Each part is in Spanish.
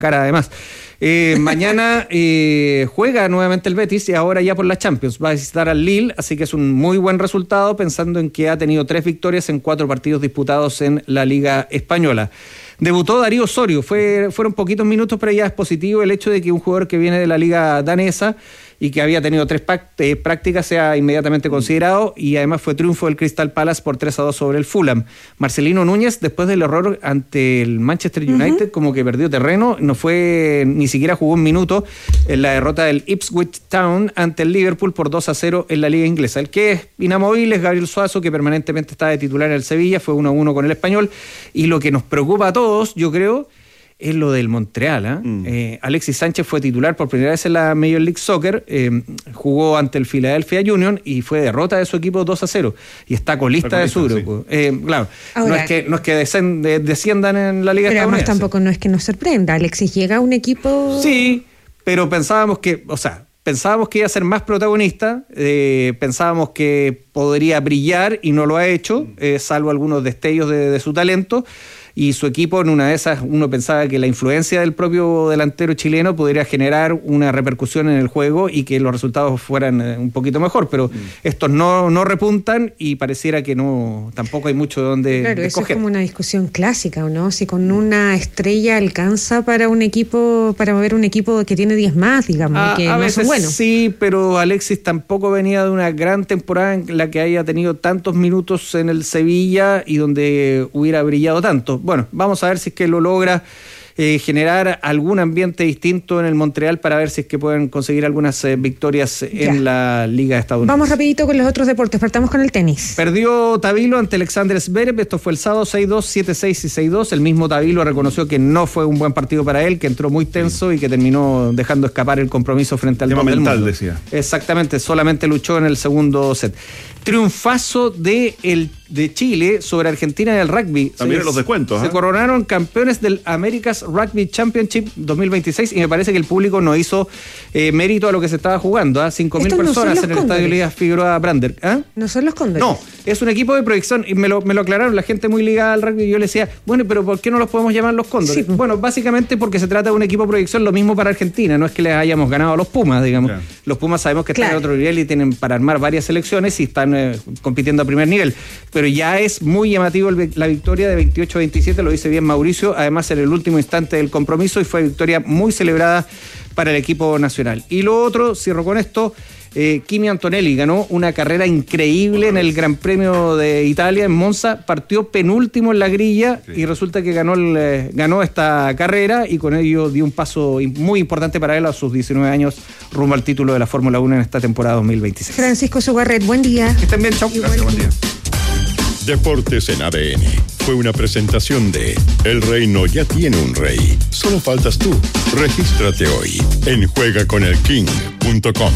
cara además. Mañana juega nuevamente el Betis y ahora ya por la Champions. Va a visitar al Lille, así que es un muy buen resultado pensando en que ha tenido 3 victorias en 4 partidos disputados en la Liga Española. Debutó Darío Osorio, fueron poquitos minutos, pero ya es positivo el hecho de que un jugador que viene de la Liga danesa y que había tenido 3 prácticas sea inmediatamente considerado, y además fue triunfo del Crystal Palace por 3-2 sobre el Fulham. Marcelino Núñez, después del error ante el Manchester United, como que perdió terreno, ni siquiera jugó un minuto en la derrota del Ipswich Town ante el Liverpool por 2-0 en la Liga Inglesa. El que es inamovible es Gabriel Suazo, que permanentemente está de titular en el Sevilla, fue 1-1 con el Español, y lo que nos preocupa a todos, yo creo, es lo del Montreal. Alexis Sánchez fue titular por primera vez en la Major League Soccer, jugó ante el Philadelphia Union y fue derrota de su equipo 2-0 y está colista de su grupo. Claro, ahora, no es que desciendan en la Liga estadounidense. Pero además tampoco no es que nos sorprenda. Alexis llega a un equipo... Sí, pero pensábamos que iba a ser más protagonista, pensábamos que podría brillar y no lo ha hecho, salvo algunos destellos de su talento. Y su equipo, en una de esas, uno pensaba que la influencia del propio delantero chileno podría generar una repercusión en el juego y que los resultados fueran un poquito mejor, pero estos no repuntan y pareciera que tampoco hay mucho de dónde Claro, eso escoger. Es como una discusión clásica, ¿o no? Si con una estrella alcanza para mover un equipo que tiene 10 más, digamos, que a no veces son buenos. Sí, pero Alexis tampoco venía de una gran temporada en la que haya tenido tantos minutos en el Sevilla y donde hubiera brillado tanto. Bueno, vamos a ver si es que lo logra generar algún ambiente distinto en el Montreal para ver si es que pueden conseguir algunas victorias en la Liga estadounidense. Vamos rapidito con los otros deportes, partamos con el tenis. Perdió Tavilo ante Alexander Zverev, esto fue el sábado, 6-2, 7-6 y 6-2. El mismo Tavilo reconoció que no fue un buen partido para él, que entró muy tenso y que terminó dejando escapar el compromiso frente al tema top mental, del mundo. decía. Exactamente, solamente luchó en el segundo set. Triunfazo de Chile sobre Argentina en el rugby. También en los descuentos. Se coronaron campeones del America's Rugby Championship 2026 y me parece que el público no hizo mérito a lo que se estaba jugando. 5.000 personas en el Estadio Elías Figueroa Brander. No son los Cóndores. No, es un equipo de proyección y me lo aclararon la gente muy ligada al rugby y yo le decía, bueno, pero ¿por qué no los podemos llamar los Cóndores? Sí. Bueno, básicamente porque se trata de un equipo de proyección, lo mismo para Argentina, no es que les hayamos ganado a los Pumas, digamos. Claro. Los Pumas sabemos que están en otro nivel y tienen para armar varias selecciones y están compitiendo a primer nivel, pero ya es muy llamativo la victoria de 28-27, lo dice bien Mauricio, además en el último instante del compromiso, y fue victoria muy celebrada para el equipo nacional. Y lo otro, cierro con esto, Kimi Antonelli ganó una carrera increíble en el Gran Premio de Italia en Monza, partió penúltimo en la grilla y resulta que ganó esta carrera y con ello dio un paso muy importante para él a sus 19 años rumbo al título de la Fórmula 1 en esta temporada 2026. Francisco Sugarret, buen día. Que estén bien, chau. Gracias, buen día. Deportes en ADN. Fue una presentación de El Reino ya tiene un rey. Solo faltas tú. Regístrate hoy en juegaconelking.com.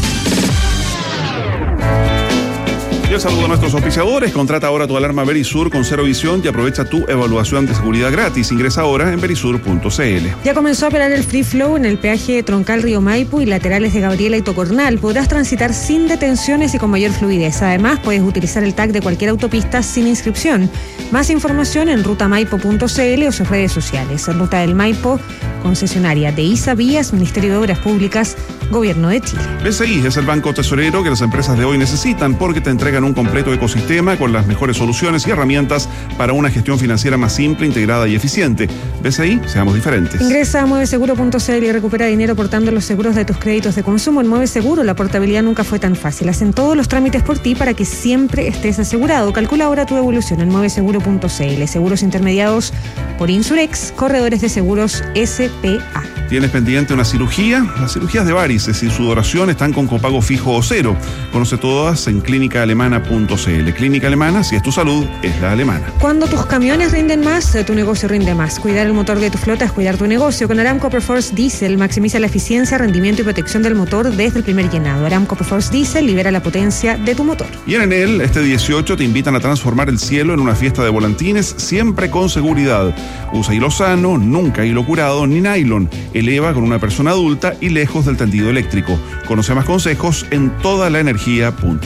Yo saludo a nuestros auspiciadores. Contrata ahora tu alarma Verisur con cero visión y aprovecha tu evaluación de seguridad gratis. Ingresa ahora en verisur.cl. Ya comenzó a operar el Free Flow en el peaje Troncal Río Maipo y laterales de Gabriela y Tocornal. Podrás transitar sin detenciones y con mayor fluidez. Además, puedes utilizar el tag de cualquier autopista sin inscripción. Más información en rutamaipo.cl o sus redes sociales. Ruta del Maipo, concesionaria de ISA Vías, Ministerio de Obras Públicas, Gobierno de Chile. BCI es el banco tesorero que las empresas de hoy necesitan porque te entregan un completo ecosistema con las mejores soluciones y herramientas para una gestión financiera más simple, integrada y eficiente. BCI, seamos diferentes. Ingresa a mueveseguro.cl y recupera dinero portando los seguros de tus créditos de consumo. En Mueve Seguro la portabilidad nunca fue tan fácil. Hacen todos los trámites por ti para que siempre estés asegurado. Calcula ahora tu devolución en mueveseguro.cl. Seguros intermediados por Insurex, corredores de seguros SPA. ¿Tienes pendiente una cirugía? Las cirugías de varices y sudoración están con copago fijo o cero. Conoce todas en clínicaalemana.cl. Clínica Alemana, si es tu salud, es la alemana. Cuando tus camiones rinden más, tu negocio rinde más. Cuidar el motor de tu flota es cuidar tu negocio. Con Aramco Perforce Diesel maximiza la eficiencia, rendimiento y protección del motor desde el primer llenado. Aramco Perforce Diesel libera la potencia de tu motor. Y en Enel, este 18 te invitan a transformar el cielo en una fiesta de volantines, siempre con seguridad. Usa hilo sano, nunca hilo curado ni nylon. Eleva con una persona adulta y lejos del tendido eléctrico. Conoce más consejos en todalaenergia.cl.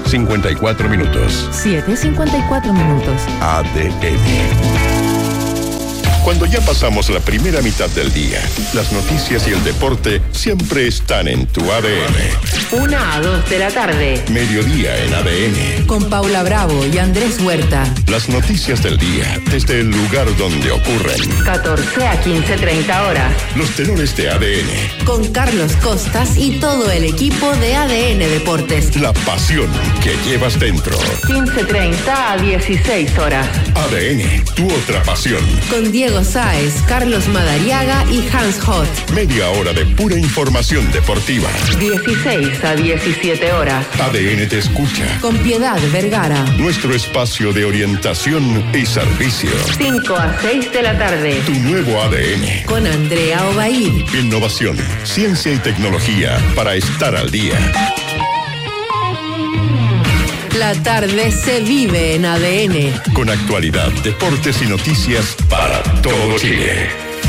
7:54 minutos. 7:54 minutos. ADN. Cuando ya pasamos la primera mitad del día, las noticias y el deporte siempre están en tu ADN. 1 a 2 de la tarde. Mediodía en ADN. Con Paula Bravo y Andrés Huerta. Las noticias del día desde el lugar donde ocurren. 14 a 15:30 horas. Los tenores de ADN. Con Carlos Costas y todo el equipo de ADN Deportes. La pasión que llevas dentro. 15:30 a 16 horas. ADN, tu otra pasión. Con Diego Sáez, Carlos Madariaga y Hans Hott. Media hora de pura información deportiva. 16 a 17 horas. ADN te escucha. Con Piedad Vergara. Nuestro espacio de orientación y servicio. 5 a 6 de la tarde. Tu nuevo ADN. Con Andrea Obaid. Innovación, ciencia y tecnología para estar al día. La tarde se vive en ADN. Con actualidad, deportes y noticias para todo Chile.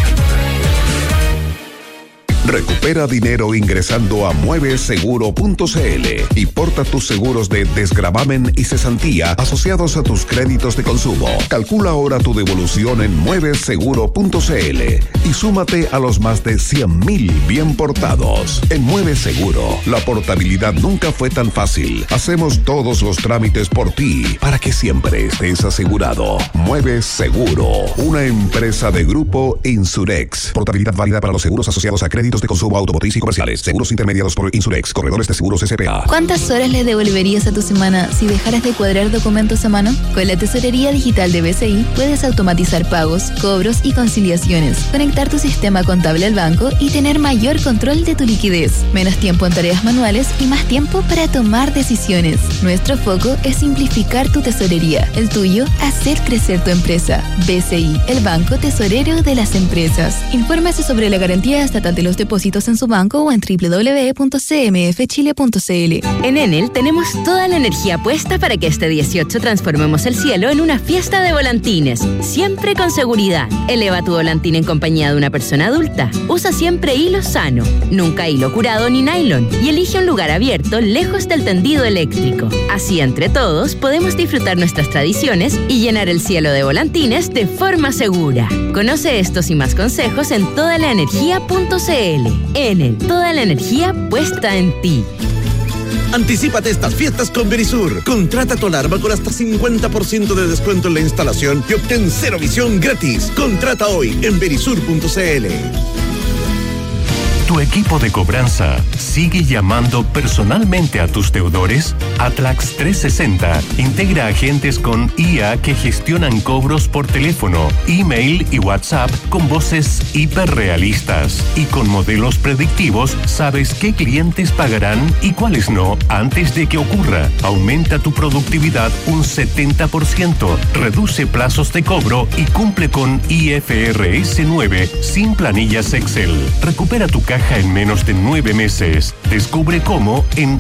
Recupera dinero ingresando a mueveseguro.cl y porta tus seguros de desgravamen y cesantía asociados a tus créditos de consumo. Calcula ahora tu devolución en mueveseguro.cl y súmate a los más de 100.000 bien portados. En Mueve Seguro, la portabilidad nunca fue tan fácil. Hacemos todos los trámites por ti para que siempre estés asegurado. Mueve Seguro, una empresa de Grupo Insurex. Portabilidad válida para los seguros asociados a créditos de consumo automotriz y comerciales. Seguros intermediados por Insurex, corredores de seguros S.p.A. ¿Cuántas horas le devolverías a tu semana si dejaras de cuadrar documentos a mano? Con la tesorería digital de BCI puedes automatizar pagos, cobros y conciliaciones, conectar tu sistema contable al banco y tener mayor control de tu liquidez. Menos tiempo en tareas manuales y más tiempo para tomar decisiones. Nuestro foco es simplificar tu tesorería. El tuyo, hacer crecer tu empresa. BCI, el banco tesorero de las empresas. Infórmese sobre la garantía estatal de los depósitos en su banco o en www.cmfchile.cl. En Enel tenemos toda la energía puesta para que este 18 transformemos el cielo en una fiesta de volantines, siempre con seguridad. Eleva tu volantín en compañía de una persona adulta. Usa siempre hilo sano, nunca hilo curado ni nylon, y elige un lugar abierto lejos del tendido eléctrico. Así, entre todos, podemos disfrutar nuestras tradiciones y llenar el cielo de volantines de forma segura. Conoce estos y más consejos en todalaenergia.cl. Enel, toda la energía puesta en ti. Anticípate estas fiestas con Verisur. Contrata tu alarma con hasta 50% de descuento en la instalación y obtén cero visión gratis. Contrata hoy en verisur.cl. ¿Tu equipo de cobranza sigue llamando personalmente a tus deudores? Atlax 360 integra agentes con IA que gestionan cobros por teléfono, email y WhatsApp con voces hiperrealistas. Y con modelos predictivos sabes qué clientes pagarán y cuáles no antes de que ocurra. Aumenta tu productividad un 70%, reduce plazos de cobro y cumple con IFRS 9 sin planillas Excel. Recupera tu caja en menos de 9 meses. Descubre cómo en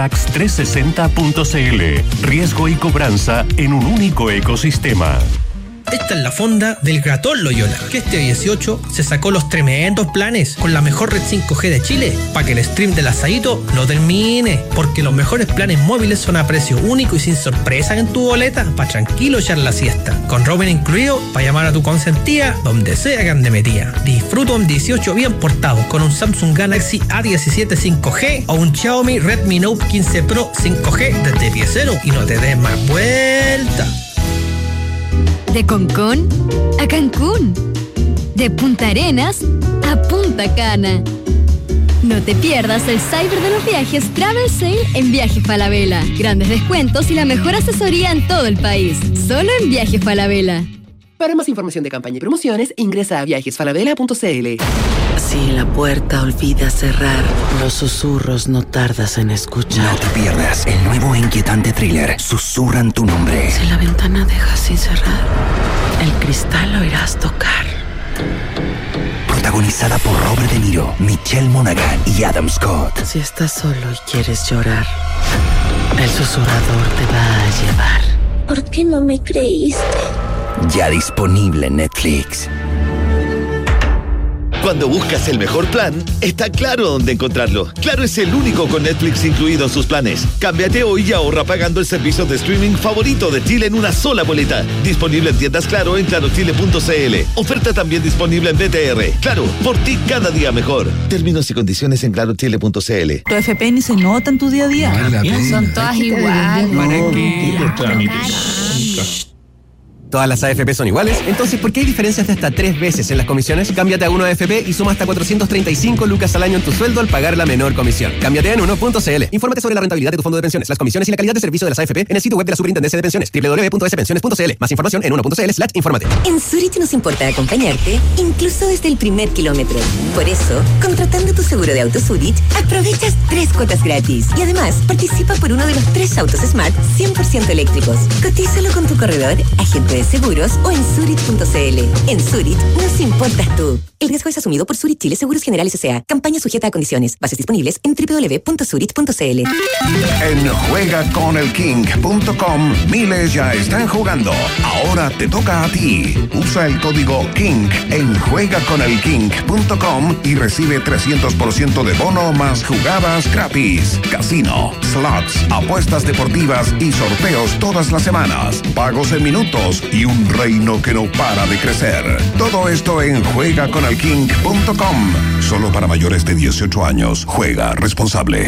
atlax360.cl. Riesgo y cobranza en un único ecosistema. Esta es la fonda del Gratón Loyola, que este 18 se sacó los tremendos planes con la mejor red 5G de Chile para que el stream del asadito no termine, porque los mejores planes móviles son a precio único y sin sorpresas en tu boleta para tranquilo echar la siesta, con roaming incluido para llamar a tu consentida donde sea que ande metida. Disfruta un 18 bien portado con un Samsung Galaxy A17 5G o un Xiaomi Redmi Note 15 Pro 5G desde pie cero y no te des más vuelta. De Concón a Cancún, de Punta Arenas a Punta Cana. No te pierdas el Cyber de los Viajes Travel Sale en Viajes Falabella. Grandes descuentos y la mejor asesoría en todo el país. Solo en Viajes Falabella. Para más información de campaña y promociones, ingresa a viajesfalabella.cl. Si la puerta olvida cerrar, los susurros no tardas en escuchar. No te pierdas el nuevo e inquietante thriller Susurran tu nombre. Si la ventana deja sin cerrar, el cristal oirás tocar. Protagonizada por Robert De Niro, Michelle Monaghan y Adam Scott. Si estás solo y quieres llorar, el susurrador te va a llevar. ¿Por qué no me creíste? Ya disponible en Netflix. Cuando buscas el mejor plan, está Claro dónde encontrarlo. Claro es el único con Netflix incluido en sus planes. Cámbiate hoy y ahorra pagando el servicio de streaming favorito de Chile en una sola boleta. Disponible en tiendas Claro en clarochile.cl. Oferta también disponible en BTR. Claro, por ti cada día mejor. Términos y condiciones en clarochile.cl. Tu FP ni se nota en tu día a día. Son todas iguales. ¿Todas las AFP son iguales? Entonces, ¿por qué hay diferencias de hasta 3 veces en las comisiones? Cámbiate a Uno AFP y suma hasta 435 lucas al año en tu sueldo al pagar la menor comisión. Cámbiate en uno.cl. Infórmate sobre la rentabilidad de tu fondo de pensiones, las comisiones y la calidad de servicio de las AFP en el sitio web de la Superintendencia de Pensiones, www.spensiones.cl. Más información en uno.cl/infórmate. En Zurich nos importa acompañarte, incluso desde el primer kilómetro. Por eso, contratando tu seguro de auto Zurich, aprovechas 3 cuotas gratis. Y además, participa por uno de los 3 autos Smart 100% eléctricos. Cotízalo con tu corredor, agente de seguros o en Zurich.cl. En Zurich nos importas tú. El riesgo es asumido por Zurich Chile Seguros Generales S.A. Campaña sujeta a condiciones. Bases disponibles en www.zurich.cl. En juegaconelking.com miles ya están jugando. Ahora te toca a ti. Usa el código KING en juegaconelking.com y recibe 300% de bono más jugadas gratis. Casino, slots, apuestas deportivas y sorteos todas las semanas. Pagos en minutos y un reino que no para de crecer. Todo esto en juegaconelking.com. Solo para mayores de 18 años. Juega responsable.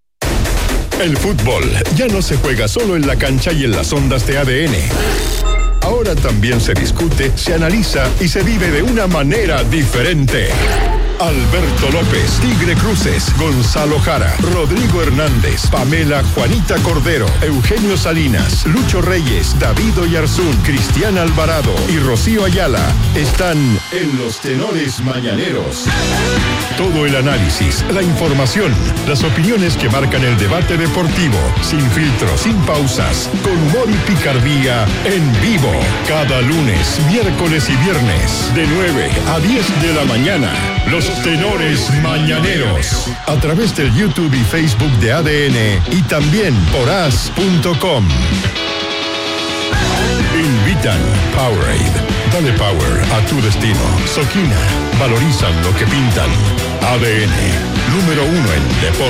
El fútbol ya no se juega solo en la cancha y en las ondas de ADN. Ahora también se discute, se analiza y se vive de una manera diferente. Alberto López, Tigre Cruces, Gonzalo Jara, Rodrigo Hernández, Pamela Juanita Cordero, Eugenio Salinas, Lucho Reyes, David Oyarzún, Cristian Alvarado y Rocío Ayala están en los Tenores Mañaneros. Todo el análisis, la información, las opiniones que marcan el debate deportivo, sin filtros, sin pausas, con humor y picardía, en vivo. Cada lunes, miércoles y viernes, de 9 a 10 de la mañana. Los Tenores Mañaneros, a través del YouTube y Facebook de ADN y también por as.com. Invitan Powerade. Dale power a tu destino. Soquina. Valorizan lo que pintan. ADN. Número 1 en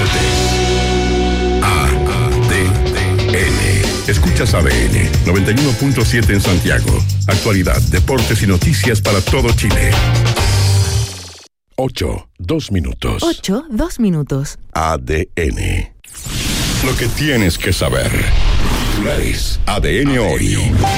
deportes. ADN. Escuchas ADN 91.7 en Santiago. Actualidad, deportes y noticias para todo Chile. 8:02. 8:02. ADN. Lo que tienes que saber. Titulares. ADN hoy.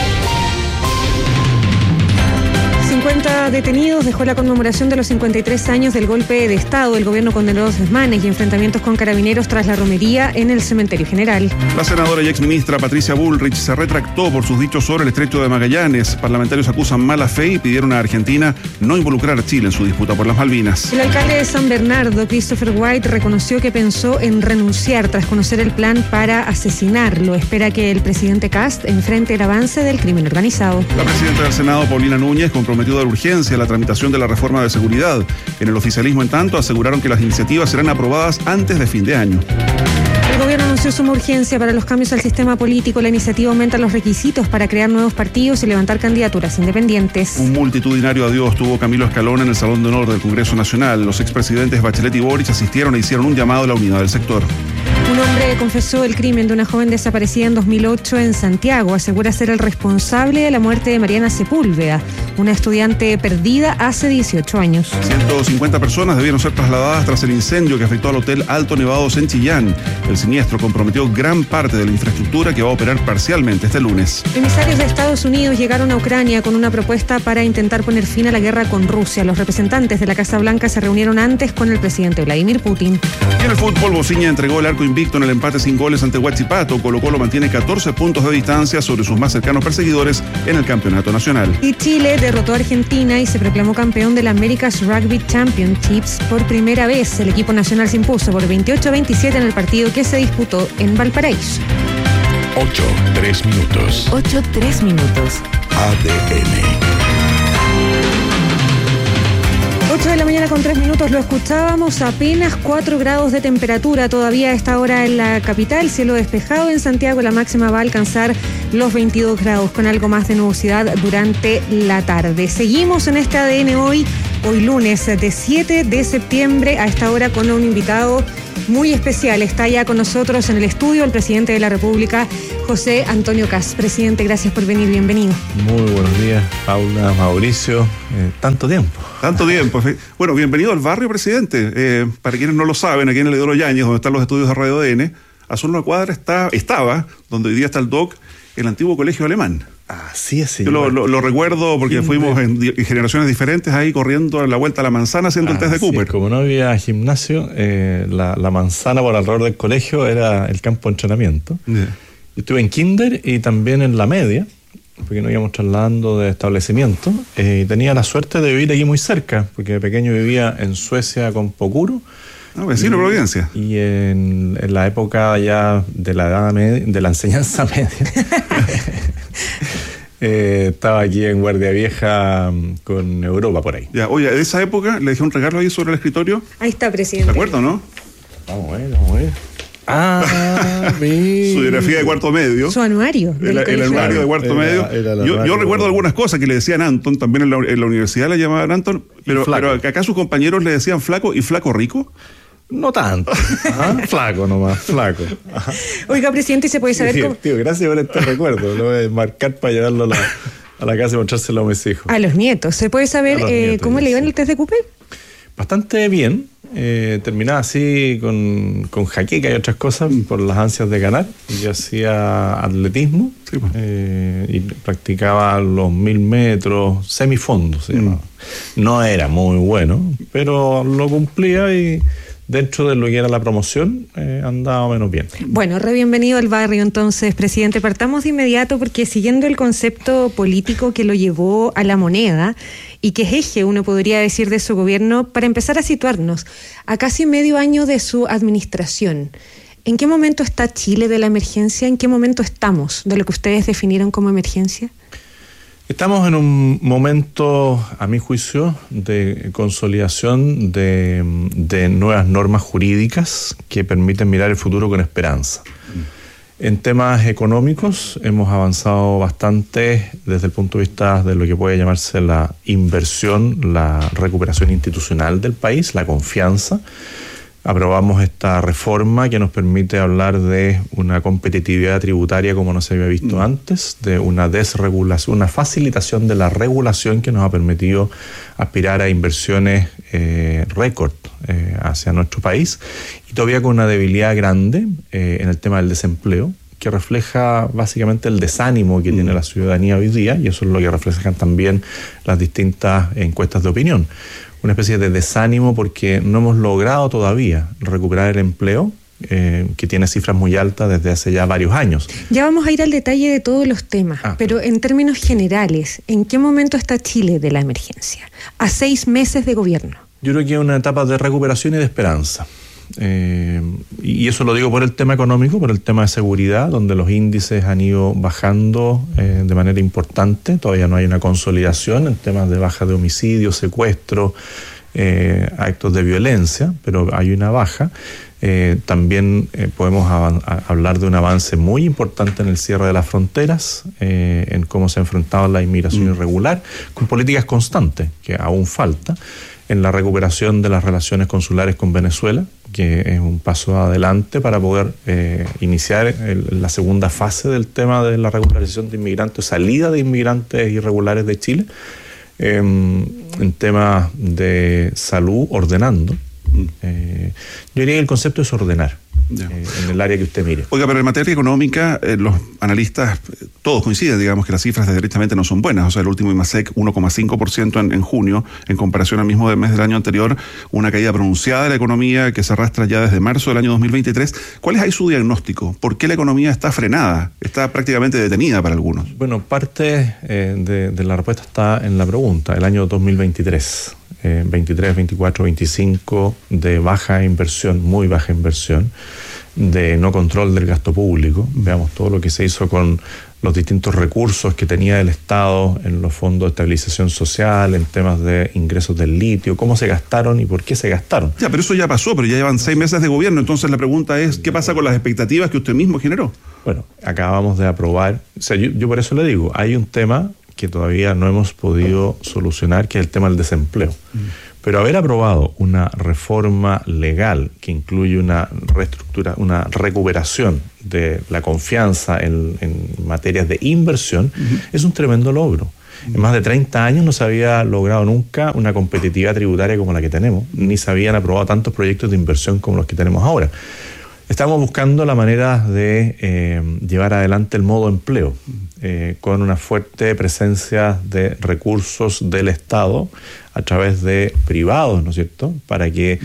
50 detenidos dejó la conmemoración de los 53 años del golpe de Estado. El gobierno condenó los desmanes y enfrentamientos con carabineros tras la romería en el Cementerio General. La senadora y exministra Patricia Bullrich se retractó por sus dichos sobre el Estrecho de Magallanes. Parlamentarios acusan mala fe y pidieron a Argentina no involucrar a Chile en su disputa por las Malvinas. El alcalde de San Bernardo, Christopher White, reconoció que pensó en renunciar tras conocer el plan para asesinarlo. Espera que el presidente Kast enfrente el avance del crimen organizado. La presidenta del Senado, Paulina Núñez, comprometió de urgencia la tramitación de la reforma de seguridad. En el oficialismo, en tanto, aseguraron que las iniciativas serán aprobadas antes de fin de año. El gobierno anunció suma urgencia para los cambios al sistema político. La iniciativa aumenta los requisitos para crear nuevos partidos y levantar candidaturas independientes. Un multitudinario adiós tuvo Camilo Escalón en el Salón de Honor del Congreso Nacional. Los expresidentes Bachelet y Boric asistieron e hicieron un llamado a la unidad del sector. Un hombre confesó el crimen de una joven desaparecida en 2008 en Santiago. Asegura ser el responsable de la muerte de Mariana Sepúlveda, una estudiante perdida hace 18 años. 150 personas debieron ser trasladadas tras el incendio que afectó al Hotel Alto Nevados en Chillán. El siniestro comprometió gran parte de la infraestructura que va a operar parcialmente este lunes. Emisarios de Estados Unidos llegaron a Ucrania con una propuesta para intentar poner fin a la guerra con Rusia. Los representantes de la Casa Blanca se reunieron antes con el presidente Vladimir Putin. Y en el fútbol, Bociña entregó el arco invicto en el empate sin goles ante Huachipato. Colo-Colo mantiene 14 puntos de distancia sobre sus más cercanos perseguidores en el campeonato nacional. Y Chile derrotó a Argentina y se proclamó campeón de la America's Rugby Championships por primera vez. El equipo nacional se impuso por 28-27 en el partido que se disputó en Valparaíso. 8:03. 8:03. ADN. 8 de la mañana con 3 minutos, lo escuchábamos, apenas 4 grados de temperatura todavía a esta hora en la capital, cielo despejado. En Santiago la máxima va a alcanzar los 22 grados con algo más de nubosidad durante la tarde. Seguimos en este ADN hoy hoy lunes de 7 de septiembre a esta hora con un invitado muy especial. Está ya con nosotros en el estudio el presidente de la República, José Antonio Kast. Presidente, gracias por venir, bienvenido. Muy buenos días, Paula, Mauricio. Tanto tiempo. Bueno, bienvenido al barrio, presidente. Para quienes no lo saben, aquí en el Eduardo Yáñez, donde están los estudios de Radio ADN, a solo una cuadra estaba, donde hoy día está el DOC, el antiguo colegio alemán. Así es, señor. Yo lo recuerdo porque fuimos en generaciones diferentes ahí corriendo a la vuelta a la manzana haciendo el test de Cooper. Como no había gimnasio, la manzana por alrededor del colegio era el campo de entrenamiento. Yo estuve en kinder y también en la media, porque nos íbamos trasladando de establecimiento. Tenía la suerte de vivir aquí muy cerca, porque de pequeño vivía en Suecia con Pocuro. Vecino de Providencia. Y en la época ya de la edad media, de la enseñanza media, estaba aquí en Guardia Vieja con Europa por ahí. Ya, oye, de esa época le dejé un regalo ahí sobre el escritorio. Ahí está, presidente. ¿De acuerdo, no? Vamos a ver. Su biografía de cuarto medio. Su anuario. El anuario de cuarto medio. Yo recuerdo algunas cosas que le decían Anton, también en la universidad le llamaban Anton, pero acá sus compañeros le decían flaco y flaco rico. No tanto. Flaco nomás, flaco. Ajá. Oiga, presidente, ¿se puede saber cómo? Tío, gracias por este recuerdo. Lo voy a marcar para llevarlo a la casa y mostrárselo a mis hijos. A los nietos. ¿Se puede saber cómo le iba en el test de Cooper? Bastante bien. Terminaba así con jaqueca y otras cosas por las ansias de ganar. Yo hacía atletismo y practicaba los 1000 metros, semifondo se llamaba. No era muy bueno, pero lo cumplía y dentro de lo que era la promoción andaba menos bien. Bueno, bienvenido al barrio entonces, presidente. Partamos de inmediato porque siguiendo el concepto político que lo llevó a la moneda y que es eje, uno podría decir, de su gobierno, para empezar a situarnos a casi medio año de su administración, ¿en qué momento está Chile de la emergencia? ¿En qué momento estamos de lo que ustedes definieron como emergencia? Estamos en un momento, a mi juicio, de consolidación de nuevas normas jurídicas que permiten mirar el futuro con esperanza. En temas económicos hemos avanzado bastante desde el punto de vista de lo que puede llamarse la inversión, la recuperación institucional del país, la confianza. Aprobamos esta reforma que nos permite hablar de una competitividad tributaria como no se había visto antes, de una desregulación, una facilitación de la regulación que nos ha permitido aspirar a inversiones récord hacia nuestro país, y todavía con una debilidad grande en el tema del desempleo, que refleja básicamente el desánimo que tiene la ciudadanía hoy día, y eso es lo que reflejan también las distintas encuestas de opinión. Una especie de desánimo porque no hemos logrado todavía recuperar el empleo, que tiene cifras muy altas desde hace ya varios años. Ya vamos a ir al detalle de todos los temas, pero en términos generales, ¿en qué momento está Chile de la emergencia? A 6 meses de gobierno. Yo creo que es una etapa de recuperación y de esperanza. Y eso lo digo por el tema económico, por el tema de seguridad, donde los índices han ido bajando de manera importante. Todavía no hay una consolidación en temas de baja de homicidio, secuestro, actos de violencia, pero hay una baja. También podemos hablar de un avance muy importante en el cierre de las fronteras, en cómo se ha enfrentado la inmigración irregular, con políticas constantes, que aún falta, en la recuperación de las relaciones consulares con Venezuela, que es un paso adelante para poder iniciar la segunda fase del tema de la regularización de inmigrantes, salida de inmigrantes irregulares de Chile, en temas de salud, ordenando. Yo diría que el concepto es ordenar en el área que usted mire. Oiga, pero en materia económica, los analistas todos coinciden, digamos, que las cifras directamente no son buenas. O sea, el último IMASEC 1,5% en junio, en comparación al mismo mes del año anterior, una caída pronunciada de la economía que se arrastra ya desde marzo del año 2023. ¿Cuál es ahí su diagnóstico? ¿Por qué la economía está frenada? Está prácticamente detenida para algunos. Bueno, parte de la respuesta está en la pregunta, el año 2023. 23, 24, 25 de baja inversión, muy baja inversión, de no control del gasto público. Veamos todo lo que se hizo con los distintos recursos que tenía el Estado en los fondos de estabilización social, en temas de ingresos del litio, cómo se gastaron y por qué se gastaron. Ya, pero eso ya pasó, pero ya llevan 6 meses de gobierno, entonces la pregunta es, ¿qué pasa con las expectativas que usted mismo generó? Bueno, acabamos de aprobar, o sea, yo por eso le digo, hay un tema que todavía no hemos podido solucionar, que es el tema del desempleo. Pero haber aprobado una reforma legal que incluye una recuperación de la confianza en materias de inversión, es un tremendo logro. En más de 30 años no se había logrado nunca una competitividad tributaria como la que tenemos, ni se habían aprobado tantos proyectos de inversión como los que tenemos ahora. Estamos buscando la manera de llevar adelante el modo empleo, con una fuerte presencia de recursos del Estado a través de privados, ¿no es cierto?, para que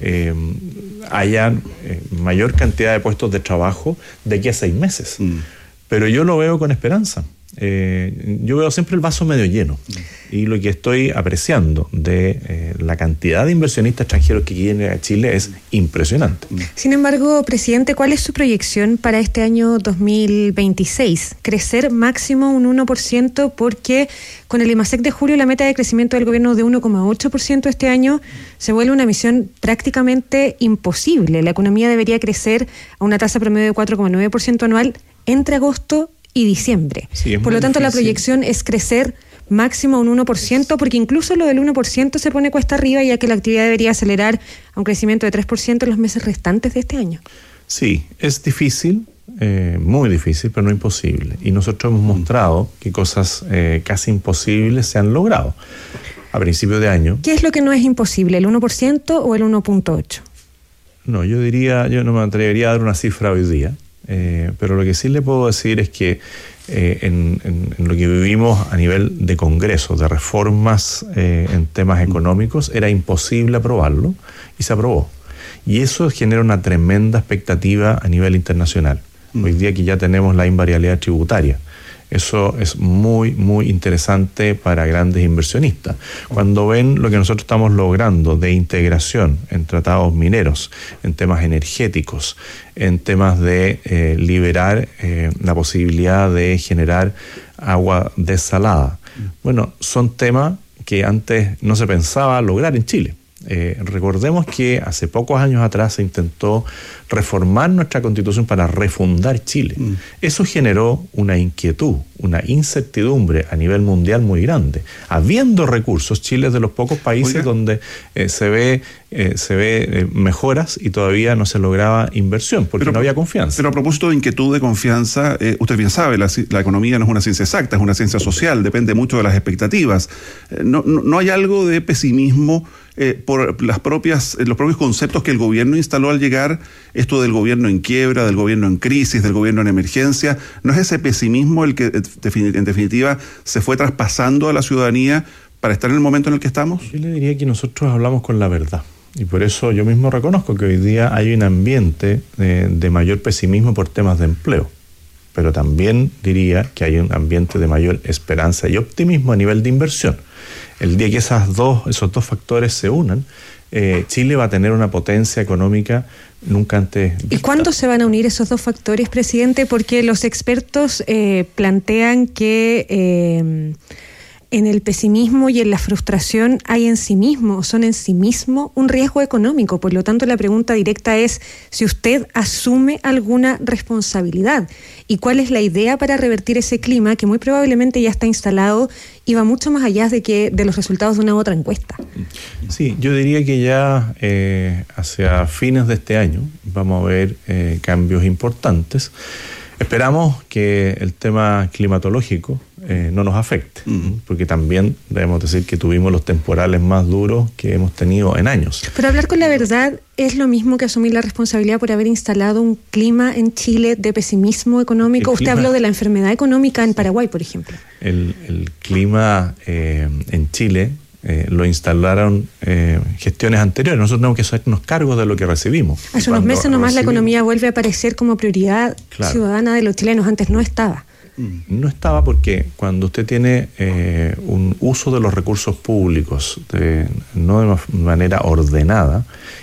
haya mayor cantidad de puestos de trabajo de aquí a 6 meses. Pero yo lo veo con esperanza. Yo veo siempre el vaso medio lleno, y lo que estoy apreciando de la cantidad de inversionistas extranjeros que vienen a Chile es impresionante. Sin embargo, presidente, ¿cuál es su proyección para este año 2026? Crecer máximo un 1%, porque con el IMASEC de julio la meta de crecimiento del gobierno de 1,8% este año se vuelve una misión prácticamente imposible. La economía debería crecer a una tasa promedio de 4,9% anual entre agosto y diciembre. Sí, por lo tanto, difícil. La proyección es crecer máximo un 1%, porque incluso lo del 1% se pone cuesta arriba, ya que la actividad debería acelerar a un crecimiento de 3% en los meses restantes de este año. Sí, es difícil, muy difícil, pero no imposible. Y nosotros hemos mostrado que cosas casi imposibles se han logrado a principio de año. ¿Qué es lo que no es imposible, el 1% o el 1,8%? No, yo no me atrevería a dar una cifra hoy día. Pero lo que sí le puedo decir es que en lo que vivimos a nivel de congreso, de reformas en temas económicos, era imposible aprobarlo y se aprobó. Y eso genera una tremenda expectativa a nivel internacional. Hoy día que ya tenemos la invariabilidad tributaria. Eso es muy, muy interesante para grandes inversionistas. Cuando ven lo que nosotros estamos logrando de integración en tratados mineros, en temas energéticos, en temas de liberar la posibilidad de generar agua desalada. Bueno, son temas que antes no se pensaba lograr en Chile. Recordemos que hace pocos años atrás se intentó reformar nuestra Constitución para refundar Chile. Eso generó una inquietud, una incertidumbre a nivel mundial muy grande. Habiendo recursos, Chile es de los pocos países donde se ve mejoras y todavía no se lograba inversión porque no había confianza. Pero a propósito de inquietud, de confianza, usted bien sabe, la economía no es una ciencia exacta, es una ciencia social, depende mucho de las expectativas. ¿No hay algo de pesimismo por los propios conceptos que el gobierno instaló al llegar? Esto del gobierno en quiebra, del gobierno en crisis, del gobierno en emergencia, ¿no es ese pesimismo el que en definitiva se fue traspasando a la ciudadanía para estar en el momento en el que estamos? Yo le diría que nosotros hablamos con la verdad, y por eso yo mismo reconozco que hoy día hay un ambiente de mayor pesimismo por temas de empleo, pero también diría que hay un ambiente de mayor esperanza y optimismo a nivel de inversión. El día que esos dos factores se unan, Chile va a tener una potencia económica nunca antes vista. ¿Y cuándo se van a unir esos dos factores, presidente? Porque los expertos plantean que en el pesimismo y en la frustración son en sí mismo un riesgo económico. Por lo tanto, la pregunta directa es si usted asume alguna responsabilidad y cuál es la idea para revertir ese clima que muy probablemente ya está instalado y va mucho más allá de los resultados de una otra encuesta. Sí, yo diría que ya hacia fines de este año vamos a ver cambios importantes. Esperamos que el tema climatológico no nos afecte, porque también debemos decir que tuvimos los temporales más duros que hemos tenido en años. Pero hablar con la verdad es lo mismo que asumir la responsabilidad por haber instalado un clima en Chile de pesimismo económico. Usted habló de la enfermedad económica en Paraguay, por ejemplo. El clima en Chile lo instalaron gestiones anteriores. Nosotros tenemos que hacernos cargo de lo que recibimos. Hace unos meses nomás la economía vuelve a aparecer como prioridad ciudadana de los chilenos. Antes no estaba. No estaba porque cuando usted tiene un uso de los recursos públicos no de manera ordenada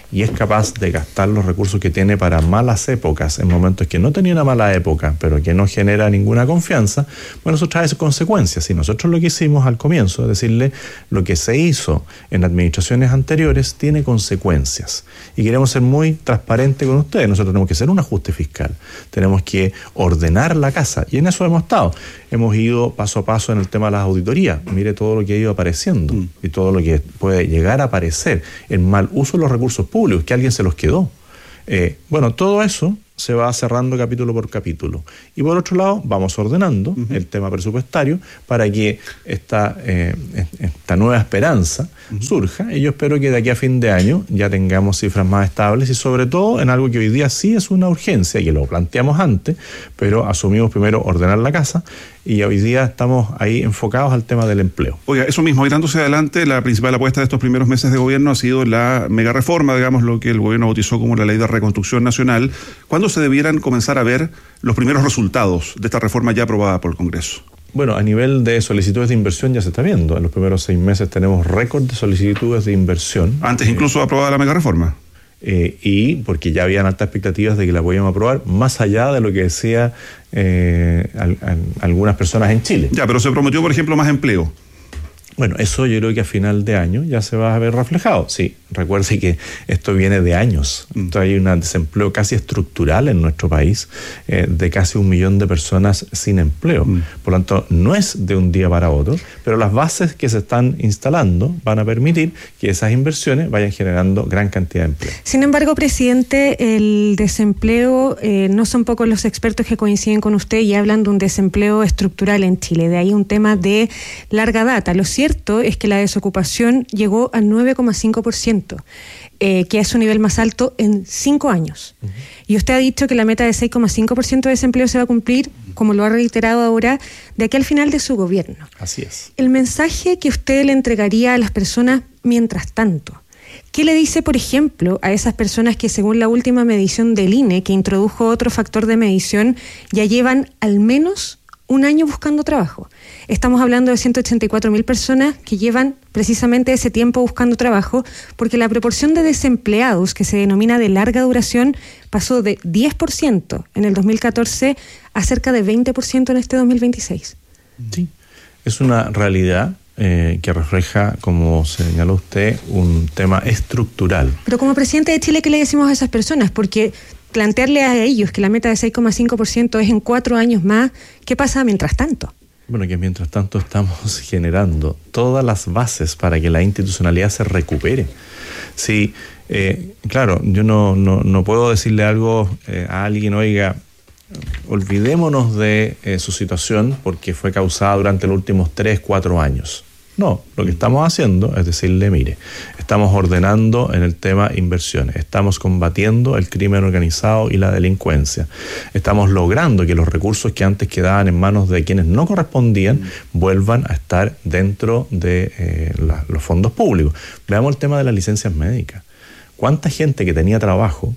y es capaz de gastar los recursos que tiene para malas épocas, en momentos que no tenía una mala época, pero que no genera ninguna confianza, bueno, eso trae consecuencias. Y nosotros lo que hicimos al comienzo es decirle, lo que se hizo en administraciones anteriores tiene consecuencias. Y queremos ser muy transparentes con ustedes. Nosotros tenemos que hacer un ajuste fiscal, tenemos que ordenar la casa, y en eso hemos estado. Hemos ido paso a paso en el tema de las auditorías. Mire todo lo que ha ido apareciendo y todo lo que puede llegar a aparecer, el mal uso de los recursos públicos, que alguien se los quedó. Bueno, todo eso se va cerrando capítulo por capítulo. Y por otro lado, vamos ordenando el tema presupuestario para que esta nueva esperanza surja. Y yo espero que de aquí a fin de año ya tengamos cifras más estables y sobre todo en algo que hoy día sí es una urgencia, que lo planteamos antes, pero asumimos primero ordenar la casa y hoy día estamos ahí enfocados al tema del empleo. Oiga, eso mismo, y dándose adelante, la principal apuesta de estos primeros meses de gobierno ha sido la mega reforma, digamos, lo que el gobierno bautizó como la Ley de Reconstrucción Nacional. ¿Cuándo se debieran comenzar a ver los primeros resultados de esta reforma ya aprobada por el Congreso? Bueno, a nivel de solicitudes de inversión ya se está viendo. En los primeros 6 meses tenemos récord de solicitudes de inversión. Antes incluso aprobada la mega reforma. Y porque ya habían altas expectativas de que la podíamos aprobar, más allá de lo que decía algunas personas en Chile. Ya, pero se prometió, por ejemplo, más empleo. Bueno, eso yo creo que a final de año ya se va a ver reflejado. Sí, recuerde que esto viene de años. Hay un desempleo casi estructural en nuestro país, de casi 1 millón de personas sin empleo. Por lo tanto, no es de un día para otro, pero las bases que se están instalando van a permitir que esas inversiones vayan generando gran cantidad de empleo. Sin embargo, presidente, el desempleo, no son pocos los expertos que coinciden con usted y hablan de un desempleo estructural en Chile. De ahí un tema de larga data. Lo cierto es que la desocupación llegó al 9,5%, que es su nivel más alto en 5 años. Y usted ha dicho que la meta de 6,5% de desempleo se va a cumplir, como lo ha reiterado ahora, de aquí al final de su gobierno. Así es. El mensaje que usted le entregaría a las personas mientras tanto, ¿qué le dice, por ejemplo, a esas personas que según la última medición del INE, que introdujo otro factor de medición, ya llevan al menos 1 año buscando trabajo? Estamos hablando de 184.000 personas que llevan precisamente ese tiempo buscando trabajo, porque la proporción de desempleados, que se denomina de larga duración, pasó de 10% en el 2014 a cerca de 20% en este 2026. Sí, es una realidad que refleja, como señaló usted, un tema estructural. Pero como presidente de Chile, ¿qué le decimos a esas personas? Porque plantearle a ellos que la meta de 6,5% es en 4 años más, ¿qué pasa mientras tanto? Bueno, que mientras tanto estamos generando todas las bases para que la institucionalidad se recupere. Sí, claro, yo no puedo decirle algo a alguien, oiga, olvidémonos de su situación porque fue causada durante los últimos 3-4 años. No, lo que estamos haciendo es decirle, mire, estamos ordenando en el tema inversiones, estamos combatiendo el crimen organizado y la delincuencia, estamos logrando que los recursos que antes quedaban en manos de quienes no correspondían vuelvan a estar dentro de los fondos públicos. Veamos el tema de las licencias médicas. ¿Cuánta gente que tenía trabajo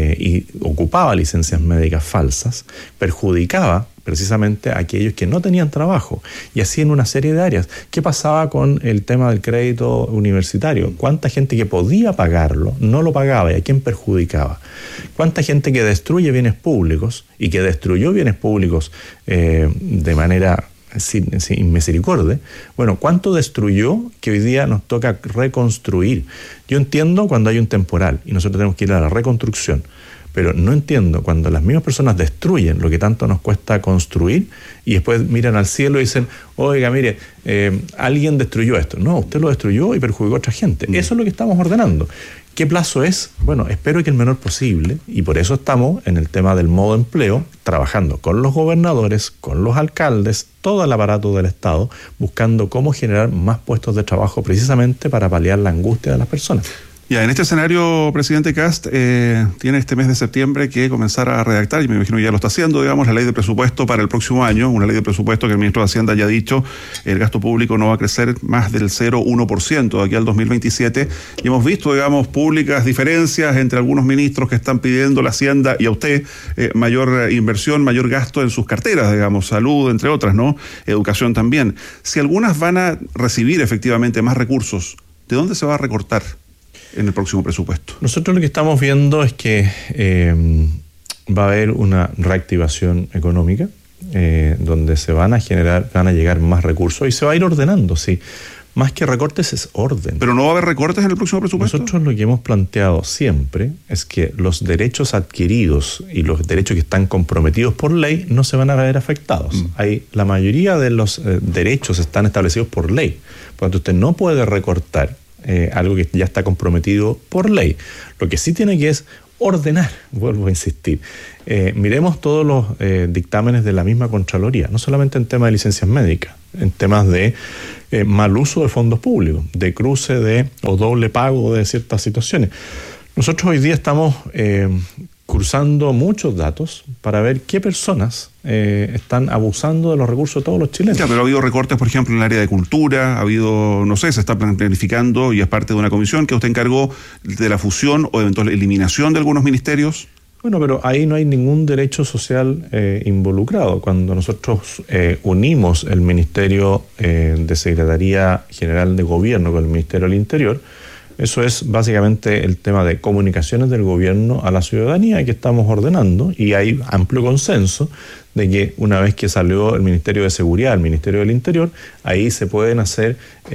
y ocupaba licencias médicas falsas perjudicaba precisamente a aquellos que no tenían trabajo, y así en una serie de áreas? ¿Qué pasaba con el tema del crédito universitario? ¿Cuánta gente que podía pagarlo no lo pagaba y a quién perjudicaba? ¿Cuánta gente que destruye bienes públicos y que destruyó bienes públicos de manera sin misericordia? Bueno, ¿cuánto destruyó que hoy día nos toca reconstruir? Yo entiendo cuando hay un temporal y nosotros tenemos que ir a la reconstrucción, pero no entiendo cuando las mismas personas destruyen lo que tanto nos cuesta construir y después miran al cielo y dicen, oiga, mire, alguien destruyó esto. No, usted lo destruyó y perjudicó a otra gente. Eso es lo que estamos ordenando. ¿Qué plazo es? Bueno, espero que el menor posible, y por eso estamos en el tema del modo empleo, trabajando con los gobernadores, con los alcaldes, todo el aparato del Estado, buscando cómo generar más puestos de trabajo precisamente para paliar la angustia de las personas. Ya, en este escenario, presidente Kast, tiene este mes de septiembre que comenzar a redactar, y me imagino que ya lo está haciendo, digamos, la ley de presupuesto para el próximo año, una ley de presupuesto que el ministro de Hacienda ya ha dicho, el gasto público no va a crecer más del 0,1% de aquí al 2027, y hemos visto, digamos, públicas diferencias entre algunos ministros que están pidiendo a la Hacienda y a usted mayor inversión, mayor gasto en sus carteras, digamos, salud, entre otras, ¿no? Educación también. Si algunas van a recibir efectivamente más recursos, ¿de dónde se va a recortar? en el próximo presupuesto? Nosotros lo que estamos viendo es que va a haber una reactivación económica donde van a llegar más recursos y se va a ir ordenando, sí. Más que recortes es orden. ¿Pero no va a haber recortes en el próximo presupuesto? Nosotros lo que hemos planteado siempre es que los derechos adquiridos y los derechos que están comprometidos por ley no se van a ver afectados. La mayoría de los derechos están establecidos por ley. Por lo tanto, usted no puede recortar algo que ya está comprometido por ley. Lo que sí tiene que es ordenar, vuelvo a insistir. Miremos todos los dictámenes de la misma Contraloría, no solamente en temas de licencias médicas, en temas de mal uso de fondos públicos, de cruce o doble pago de ciertas situaciones. Nosotros hoy día estamos cruzando muchos datos para ver qué personas están abusando de los recursos de todos los chilenos. Ya, pero ha habido recortes, por ejemplo, en el área de cultura, ha habido, no sé, se está planificando y es parte de una comisión que usted encargó de la fusión o eventual eliminación de algunos ministerios. Bueno, pero ahí no hay ningún derecho social involucrado. Cuando nosotros unimos el Ministerio de Secretaría General de Gobierno con el Ministerio del Interior, eso es básicamente el tema de comunicaciones del gobierno a la ciudadanía que estamos ordenando, y hay amplio consenso de que una vez que salió el Ministerio de Seguridad, el Ministerio del Interior, ahí se pueden hacer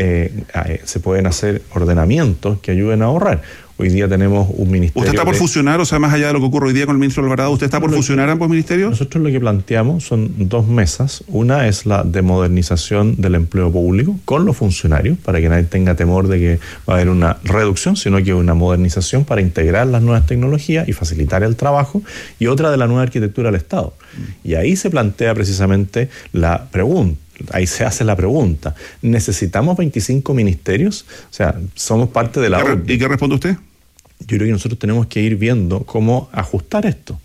ordenamientos que ayuden a ahorrar. Hoy día tenemos un ministerio... ¿Usted está por fusionar, o sea, más allá de lo que ocurre hoy día con el ministro Alvarado, usted está por fusionar ambos ministerios? Nosotros lo que planteamos son dos mesas. Una es la de modernización del empleo público con los funcionarios, para que nadie tenga temor de que va a haber una reducción, sino que una modernización para integrar las nuevas tecnologías y facilitar el trabajo, y otra de la nueva arquitectura del Estado. Y ahí se plantea precisamente la pregunta. Ahí se hace la pregunta, ¿necesitamos 25 ministerios? O sea, somos parte de la... ¿Y qué responde usted? Yo creo que nosotros tenemos que ir viendo cómo ajustar esto.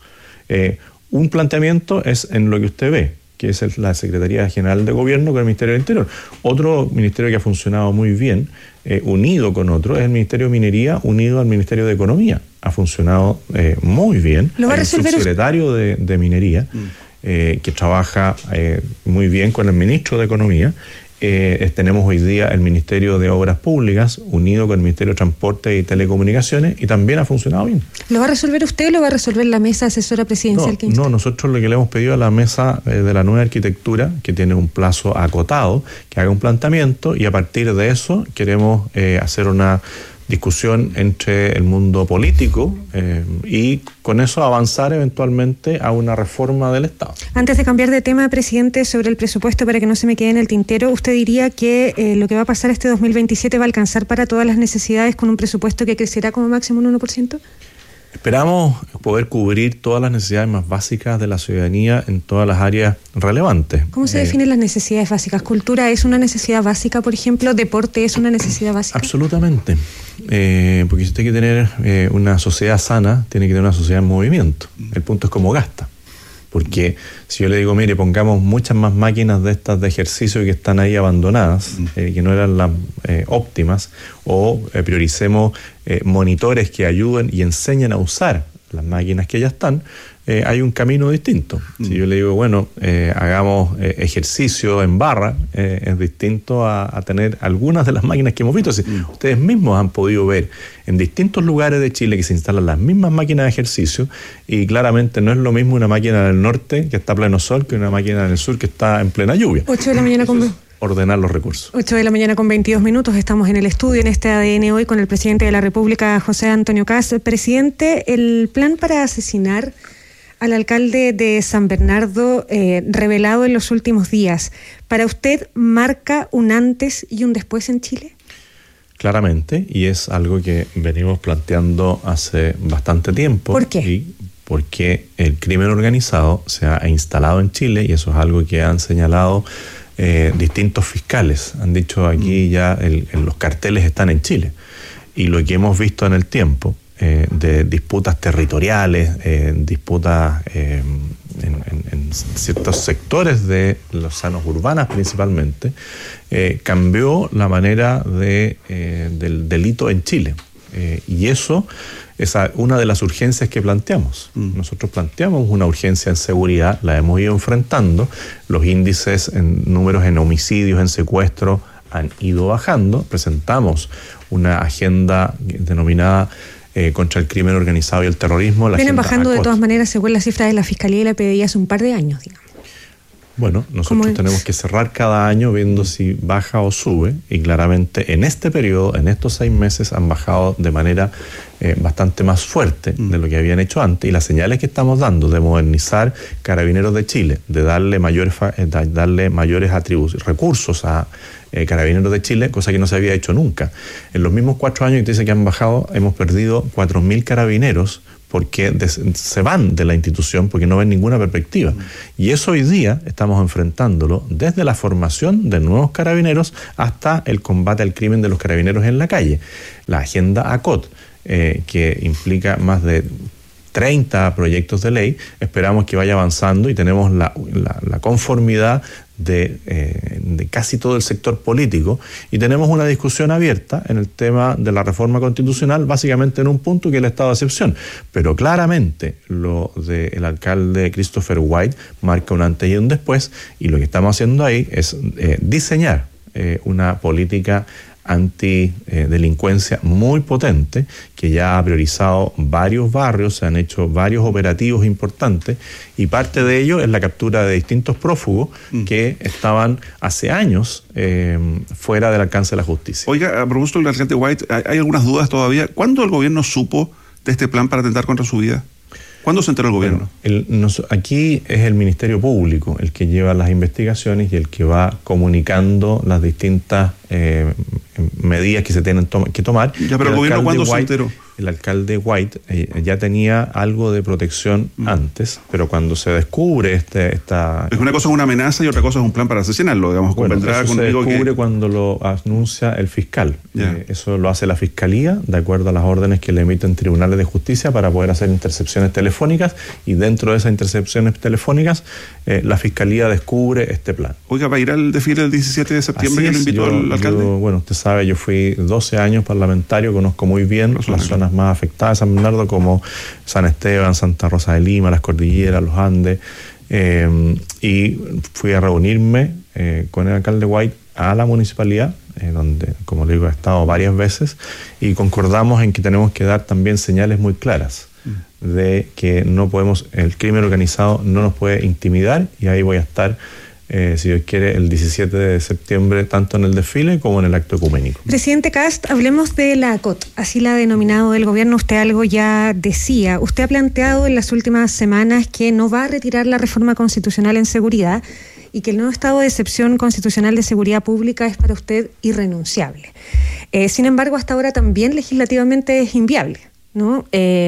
Un planteamiento es en lo que usted ve, que es la Secretaría General de Gobierno con el Ministerio del Interior. Otro ministerio que ha funcionado muy bien, unido con otro, es el Ministerio de Minería, unido al Ministerio de Economía. Ha funcionado muy bien. ¿Lo va a resolver el subsecretario de Minería, que trabaja muy bien con el ministro de Economía. Tenemos hoy día el Ministerio de Obras Públicas unido con el Ministerio de Transporte y Telecomunicaciones, y también ha funcionado bien. ¿Lo va a resolver usted o lo va a resolver la mesa asesora presidencial? No, nosotros lo que le hemos pedido a la mesa de la nueva arquitectura, que tiene un plazo acotado, que haga un planteamiento, y a partir de eso queremos hacer una discusión entre el mundo político y con eso avanzar eventualmente a una reforma del Estado. Antes de cambiar de tema, presidente, sobre el presupuesto, para que no se me quede en el tintero, ¿usted diría que lo que va a pasar este 2027 va a alcanzar para todas las necesidades con un presupuesto que crecerá como máximo un 1%? Esperamos poder cubrir todas las necesidades más básicas de la ciudadanía en todas las áreas relevantes. ¿Cómo se definen las necesidades básicas? ¿Cultura es una necesidad básica, por ejemplo? ¿Deporte es una necesidad básica? Absolutamente. Porque si usted quiere tener una sociedad sana, tiene que tener una sociedad en movimiento. El punto es cómo gasta. Porque si yo le digo, mire, pongamos muchas más máquinas de estas de ejercicio que están ahí abandonadas, que no eran las óptimas, o prioricemos monitores que ayuden y enseñen a usar las máquinas que ya están, hay un camino distinto. Si yo le digo, bueno, hagamos ejercicio en barra, es distinto a tener algunas de las máquinas que hemos visto. Ustedes mismos han podido ver en distintos lugares de Chile que se instalan las mismas máquinas de ejercicio, y claramente no es lo mismo una máquina en el norte que está a pleno sol que una máquina en el sur que está en plena lluvia. 8 de la mañana con... ordenar los recursos. 8 de la mañana con 22 minutos. Estamos en el estudio en este ADN hoy con el presidente de la República, José Antonio Kast. Presidente, el plan para asesinar al alcalde de San Bernardo, revelado en los últimos días, ¿para usted marca un antes y un después en Chile? Claramente, y es algo que venimos planteando hace bastante tiempo. ¿Por qué? Porque el crimen organizado se ha instalado en Chile, y eso es algo que han señalado distintos fiscales. Han dicho aquí ya los carteles están en Chile, y lo que hemos visto en el tiempo de disputas territoriales, disputas en ciertos sectores de las zonas urbanas principalmente, cambió la manera del delito en Chile. Y eso es una de las urgencias que planteamos. Nosotros planteamos una urgencia en seguridad, la hemos ido enfrentando. Los índices en números en homicidios, en secuestros, han ido bajando. Presentamos una agenda denominada contra el crimen organizado y el terrorismo. Vienen bajando de todas maneras según las cifras de la Fiscalía y la PDI hace un par de años, digamos. Bueno, nosotros tenemos que cerrar cada año viendo si baja o sube, y claramente en este periodo, en estos 6 meses, han bajado de manera bastante más fuerte de lo que habían hecho antes, y las señales que estamos dando de modernizar Carabineros de Chile, de darle mayores recursos a Carabineros de Chile, cosa que no se había hecho nunca. En los mismos 4 años que te dice que han bajado, hemos perdido 4.000 carabineros porque se van de la institución porque no ven ninguna perspectiva. Y eso hoy día estamos enfrentándolo desde la formación de nuevos carabineros hasta el combate al crimen de los carabineros en la calle. La agenda ACOT, que implica más de 30 proyectos de ley, esperamos que vaya avanzando, y tenemos la conformidad de casi todo el sector político, y tenemos una discusión abierta en el tema de la reforma constitucional, básicamente en un punto que es el estado de excepción, pero claramente lo del alcalde Christopher White marca un antes y un después, y lo que estamos haciendo ahí es diseñar una política antidelincuencia muy potente, que ya ha priorizado varios barrios, se han hecho varios operativos importantes, y parte de ello es la captura de distintos prófugos que estaban hace años fuera del alcance de la justicia. Oiga, a propósito del alcalde White, hay algunas dudas todavía. ¿Cuándo el gobierno supo de este plan para atentar contra su vida? ¿Cuándo se enteró el gobierno? Aquí es el Ministerio Público el que lleva las investigaciones y el que va comunicando las distintas medidas que se tienen que tomar. Ya, pero el gobierno, ¿cuándo se enteró? El alcalde White ya tenía algo de protección antes, pero cuando se descubre esta... Es una cosa es una amenaza y otra cosa es un plan para asesinarlo, digamos. Bueno, eso se descubre cuando lo anuncia el fiscal. Eso lo hace la Fiscalía, de acuerdo a las órdenes que le emiten tribunales de justicia para poder hacer intercepciones telefónicas, y dentro de esas intercepciones telefónicas la Fiscalía descubre este plan. Oiga, ¿va a ir al desfile del 17 de septiembre que lo invitó el alcalde? Bueno, usted sabe, yo fui 12 años parlamentario, conozco muy bien las zonas más afectadas de San Bernardo, como San Esteban, Santa Rosa de Lima, las cordilleras, los Andes, y fui a reunirme con el alcalde White a la municipalidad, donde, como le digo, he estado varias veces, y concordamos en que tenemos que dar también señales muy claras de que el crimen organizado no nos puede intimidar, y ahí voy a estar, si Dios quiere, el 17 de septiembre, tanto en el desfile como en el acto ecuménico. Presidente Kast, hablemos de la ACOT, así la ha denominado el gobierno. Usted algo ya decía. Usted ha planteado en las últimas semanas que no va a retirar la reforma constitucional en seguridad, y que el nuevo estado de excepción constitucional de seguridad pública es para usted irrenunciable. Sin embargo, hasta ahora también legislativamente es inviable, ¿no?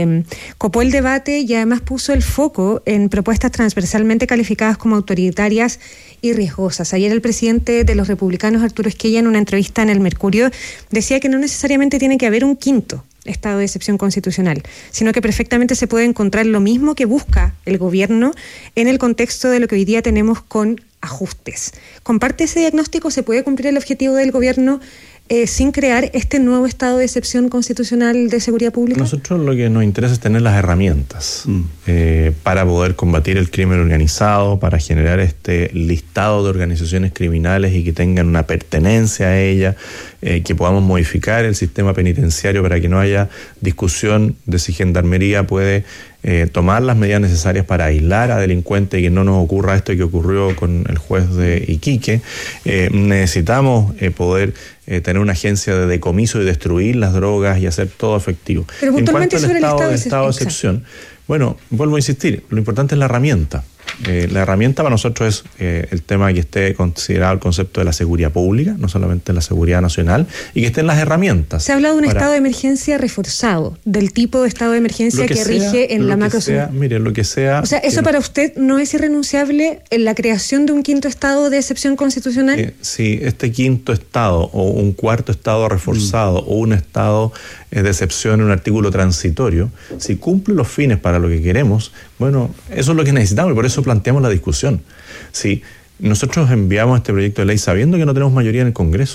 Copó el debate y además puso el foco en propuestas transversalmente calificadas como autoritarias y riesgosas. Ayer el presidente de los republicanos, Arturo Esquella, en una entrevista en El Mercurio, decía que no necesariamente tiene que haber un quinto estado de excepción constitucional, sino que perfectamente se puede encontrar lo mismo que busca el gobierno en el contexto de lo que hoy día tenemos con ajustes. ¿Comparte ese diagnóstico? ¿Se puede cumplir el objetivo del gobierno sin crear este nuevo estado de excepción constitucional de seguridad pública? Nosotros lo que nos interesa es tener las herramientas para poder combatir el crimen organizado, para generar este listado de organizaciones criminales y que tengan una pertenencia a ella, que podamos modificar el sistema penitenciario para que no haya discusión de si Gendarmería puede tomar las medidas necesarias para aislar a delincuentes y que no nos ocurra esto que ocurrió con el juez de Iquique. Necesitamos poder tener una agencia de decomiso y destruir las drogas y hacer todo efectivo. Pero puntualmente en cuanto al estado de excepción, bueno, vuelvo a insistir, lo importante es la herramienta. La herramienta para nosotros es el tema que esté considerado el concepto de la seguridad pública, no solamente la seguridad nacional, y que estén las herramientas. Se ha hablado de un estado de emergencia reforzado, del tipo de estado de emergencia que rige en la macro. Mire, lo que sea. O sea, ¿eso para usted no es irrenunciable en la creación de un quinto estado de excepción constitucional? Si este quinto estado o un cuarto estado reforzado o un estado de excepción en un artículo transitorio, si cumple los fines para lo que queremos, bueno, eso es lo que necesitamos y por eso planteamos la discusión. Si nosotros enviamos este proyecto de ley sabiendo que no tenemos mayoría en el Congreso,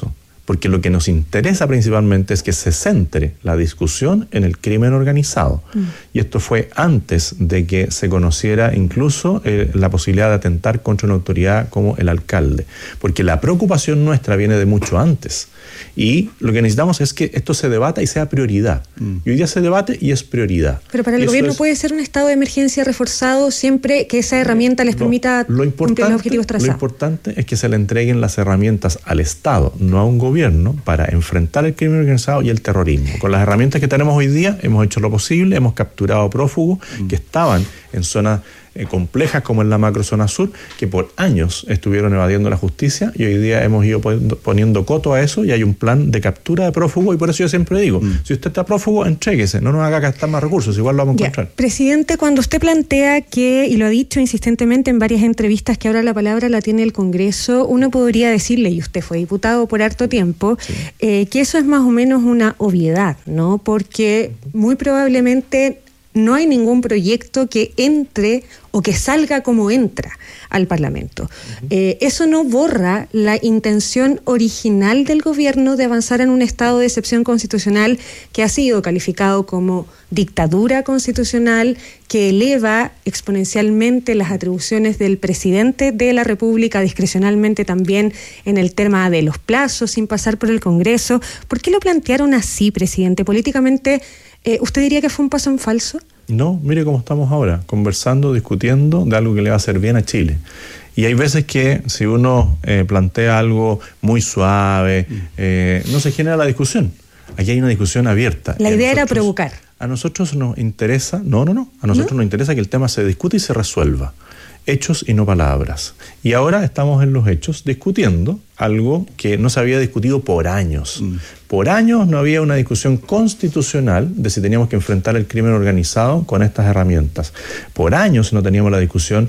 porque lo que nos interesa principalmente es que se centre la discusión en el crimen organizado. Y esto fue antes de que se conociera incluso la posibilidad de atentar contra una autoridad como el alcalde, porque la preocupación nuestra viene de mucho antes. Y lo que necesitamos es que esto se debata y sea prioridad. Y hoy día se debate y es prioridad. Pero para el gobierno puede ser un estado de emergencia reforzado siempre que esa herramienta les permita cumplir los objetivos trazados. Lo importante es que se le entreguen las herramientas al Estado, no a un gobierno, para enfrentar el crimen organizado y el terrorismo. Con las herramientas que tenemos hoy día hemos hecho lo posible, hemos capturado prófugos que estaban en zonas complejas como en la macrozona sur, que por años estuvieron evadiendo la justicia, y hoy día hemos ido poniendo coto a eso y hay un plan de captura de prófugos, y por eso yo siempre digo, si usted está prófugo, entréguese, no nos haga gastar más recursos, igual lo vamos a encontrar. Presidente, cuando usted plantea que, y lo ha dicho insistentemente en varias entrevistas, que ahora la palabra la tiene el Congreso, uno podría decirle, y usted fue diputado por harto tiempo, que eso es más o menos una obviedad, ¿no? Porque muy probablemente no hay ningún proyecto que entre o que salga como entra al Parlamento. Eso no borra la intención original del gobierno de avanzar en un estado de excepción constitucional que ha sido calificado como dictadura constitucional, que eleva exponencialmente las atribuciones del presidente de la República, discrecionalmente también en el tema de los plazos, sin pasar por el Congreso. ¿Por qué lo plantearon así, presidente? Políticamente, ¿usted diría que fue un paso en falso? No, mire cómo estamos ahora, conversando, discutiendo de algo que le va a hacer bien a Chile. Y hay veces que si uno plantea algo muy suave, no se genera la discusión. Aquí hay una discusión abierta. La idea era provocar. A nosotros nos interesa, a nosotros nos interesa que el tema se discute y se resuelva. Hechos y no palabras. Y ahora estamos en los hechos discutiendo algo que no se había discutido por años. Por años no había una discusión constitucional de si teníamos que enfrentar el crimen organizado con estas herramientas. Por años no teníamos la discusión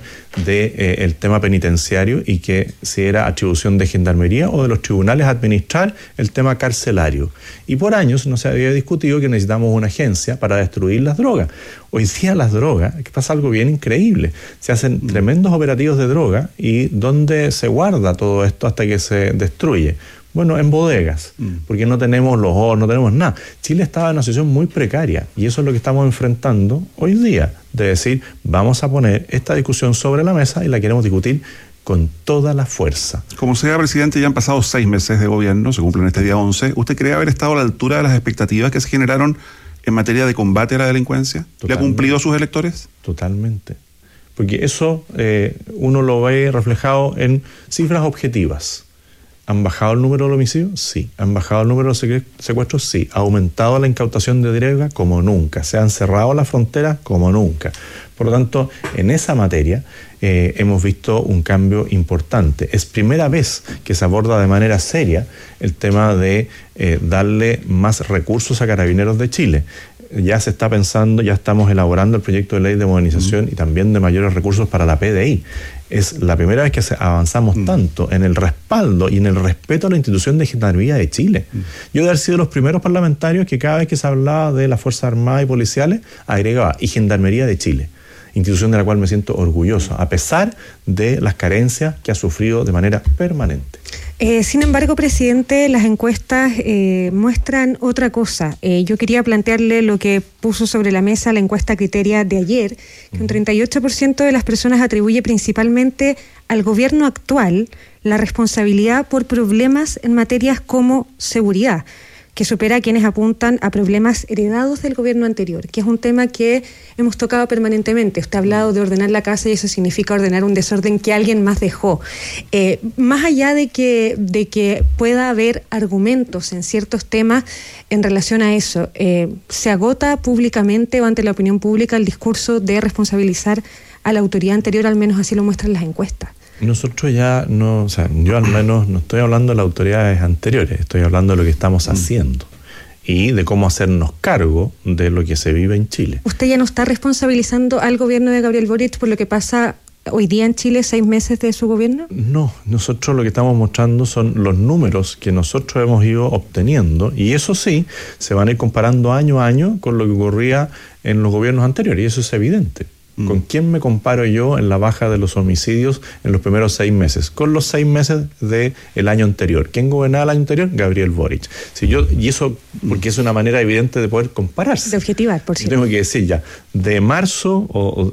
del tema penitenciario y que si era atribución de Gendarmería o de los tribunales administrar el tema carcelario. Y por años no se había discutido que necesitamos una agencia para destruir las drogas. Hoy día las drogas, que pasa algo bien increíble, se hacen tremendos operativos de droga, y ¿dónde se guarda todo esto hasta que se destruye? Bueno, en bodegas, porque no tenemos los hornos, no tenemos nada. Chile estaba en una situación muy precaria, y eso es lo que estamos enfrentando hoy día, de decir, vamos a poner esta discusión sobre la mesa y la queremos discutir con toda la fuerza. Como sea, presidente, ya han pasado 6 meses de gobierno, se cumplen este día 11. ¿Usted cree haber estado a la altura de las expectativas que se generaron en materia de combate a la delincuencia? ¿Le ha cumplido a sus electores? Totalmente. Porque eso uno lo ve reflejado en cifras objetivas. ¿Han bajado el número de homicidios? Sí. ¿Han bajado el número de secuestros? Sí. ¿Ha aumentado la incautación de droga? Como nunca. ¿Se han cerrado las fronteras? Como nunca. Por lo tanto, en esa materia hemos visto un cambio importante. Es primera vez que se aborda de manera seria el tema de darle más recursos a Carabineros de Chile. Ya se está pensando, ya estamos elaborando el proyecto de ley de modernización y también de mayores recursos para la PDI. Es la primera vez que avanzamos tanto en el respaldo y en el respeto a la institución de Gendarmería de Chile. Yo de haber sido los primeros parlamentarios que cada vez que se hablaba de las Fuerzas Armadas y Policiales, agregaba y Gendarmería de Chile, institución de la cual me siento orgulloso, a pesar de las carencias que ha sufrido de manera permanente. Sin embargo, presidente, las encuestas muestran otra cosa. Yo quería plantearle lo que puso sobre la mesa la encuesta Criteria de ayer, que un 38% de las personas atribuye principalmente al gobierno actual la responsabilidad por problemas en materias como seguridad, que supera a quienes apuntan a problemas heredados del gobierno anterior, que es un tema que hemos tocado permanentemente. Usted ha hablado de ordenar la casa y eso significa ordenar un desorden que alguien más dejó. Más allá de que pueda haber argumentos en ciertos temas en relación a eso, ¿se agota públicamente o ante la opinión pública el discurso de responsabilizar a la autoridad anterior? Al menos así lo muestran las encuestas. Nosotros ya no, o sea, yo al menos no estoy hablando de las autoridades anteriores, estoy hablando de lo que estamos haciendo y de cómo hacernos cargo de lo que se vive en Chile. ¿Usted ya no está responsabilizando al gobierno de Gabriel Boric por lo que pasa hoy día en Chile, 6 meses de su gobierno? No, nosotros lo que estamos mostrando son los números que nosotros hemos ido obteniendo, y eso sí, se van a ir comparando año a año con lo que ocurría en los gobiernos anteriores, y eso es evidente. ¿Con quién me comparo yo en la baja de los homicidios en los primeros 6 meses? Con los 6 meses del año anterior. ¿Quién gobernaba el año anterior? Gabriel Boric. Y eso, porque es una manera evidente de poder compararse. De objetivar, por cierto. Tengo que decir ya, de marzo,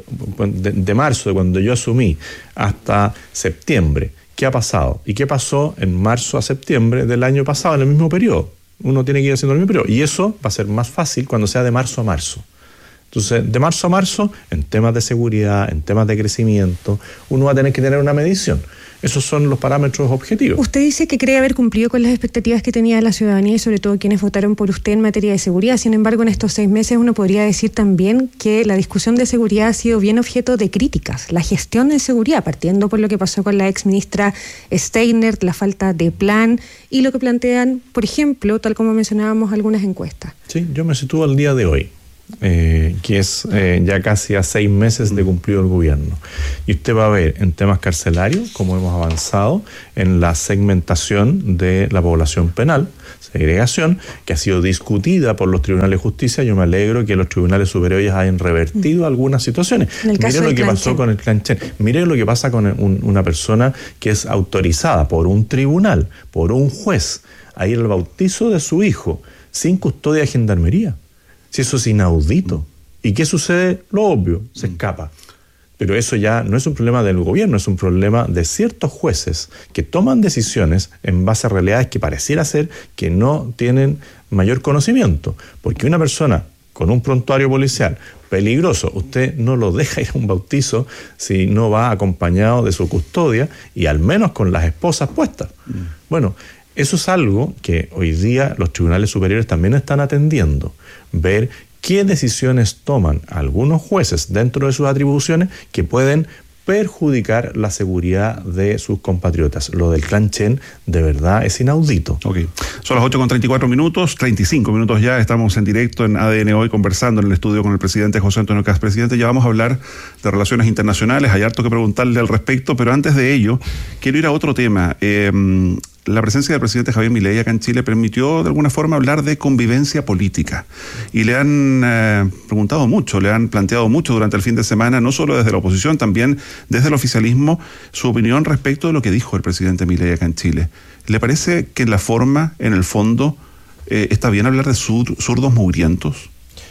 de marzo, de cuando yo asumí, hasta septiembre, ¿qué ha pasado? ¿Y qué pasó en marzo a septiembre del año pasado, en el mismo periodo? Uno tiene que ir haciendo el mismo periodo. Y eso va a ser más fácil cuando sea de marzo a marzo. Entonces, de marzo a marzo, en temas de seguridad, en temas de crecimiento, uno va a tener que tener una medición. Esos son los parámetros objetivos. Usted dice que cree haber cumplido con las expectativas que tenía la ciudadanía y sobre todo quienes votaron por usted en materia de seguridad. Sin embargo, en estos 6 meses uno podría decir también que la discusión de seguridad ha sido bien objeto de críticas. La gestión de seguridad, partiendo por lo que pasó con la exministra Steiner, la falta de plan y lo que plantean, por ejemplo, tal como mencionábamos, algunas encuestas. Sí, yo me sitúo al día de hoy. Que es ya casi a 6 meses de cumplido el gobierno. Y usted va a ver en temas carcelarios cómo hemos avanzado en la segmentación de la población penal, segregación, que ha sido discutida por los tribunales de justicia. Yo me alegro que los tribunales superiores hayan revertido algunas situaciones. Mire lo que pasó con el Clanchen. Mire lo que pasa con una persona que es autorizada por un tribunal, por un juez, a ir al bautizo de su hijo sin custodia de gendarmería. Si eso es inaudito. ¿Y qué sucede? Lo obvio, se escapa. Pero eso ya no es un problema del gobierno, es un problema de ciertos jueces que toman decisiones en base a realidades que pareciera ser que no tienen mayor conocimiento. Porque una persona con un prontuario policial peligroso, usted no lo deja ir a un bautizo si no va acompañado de su custodia y al menos con las esposas puestas. Bueno, eso es algo que hoy día los tribunales superiores también están atendiendo. Ver qué decisiones toman algunos jueces dentro de sus atribuciones que pueden perjudicar la seguridad de sus compatriotas. Lo del Clanchen de verdad es inaudito. Ok. Son las 8:34, 35 minutos ya. Estamos en directo en ADN Hoy conversando en el estudio con el presidente José Antonio Kast. Presidente, ya vamos a hablar de relaciones internacionales. Hay harto que preguntarle al respecto, pero antes de ello, quiero ir a otro tema. La presencia del presidente Javier Milei acá en Chile permitió de alguna forma hablar de convivencia política y le han preguntado mucho, le han planteado mucho durante el fin de semana, no solo desde la oposición, también desde el oficialismo, su opinión respecto de lo que dijo el presidente Milei acá en Chile. ¿Le parece que en la forma, en el fondo, está bien hablar de zurdos mugrientos?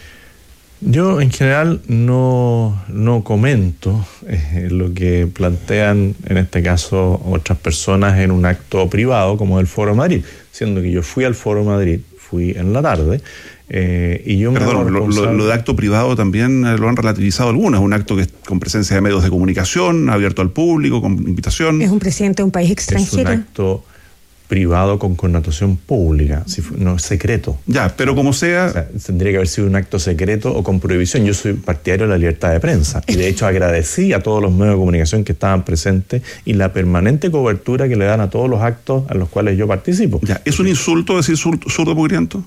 Yo en general no comento lo que plantean en este caso otras personas en un acto privado como el Foro Madrid, siendo que yo fui al Foro Madrid, fui en la tarde y yo lo de acto privado también lo han relativizado algunos, es un acto que es con presencia de medios de comunicación, abierto al público, con invitación. Es un presidente de un país extranjero. Es un acto privado con connotación pública, no es secreto. Ya, pero como sea... O sea, tendría que haber sido un acto secreto o con prohibición. Yo soy partidario de la libertad de prensa y de hecho agradecí a todos los medios de comunicación que estaban presentes y la permanente cobertura que le dan a todos los actos a los cuales yo participo. Ya, ¿es un insulto decir zurdo mugriento?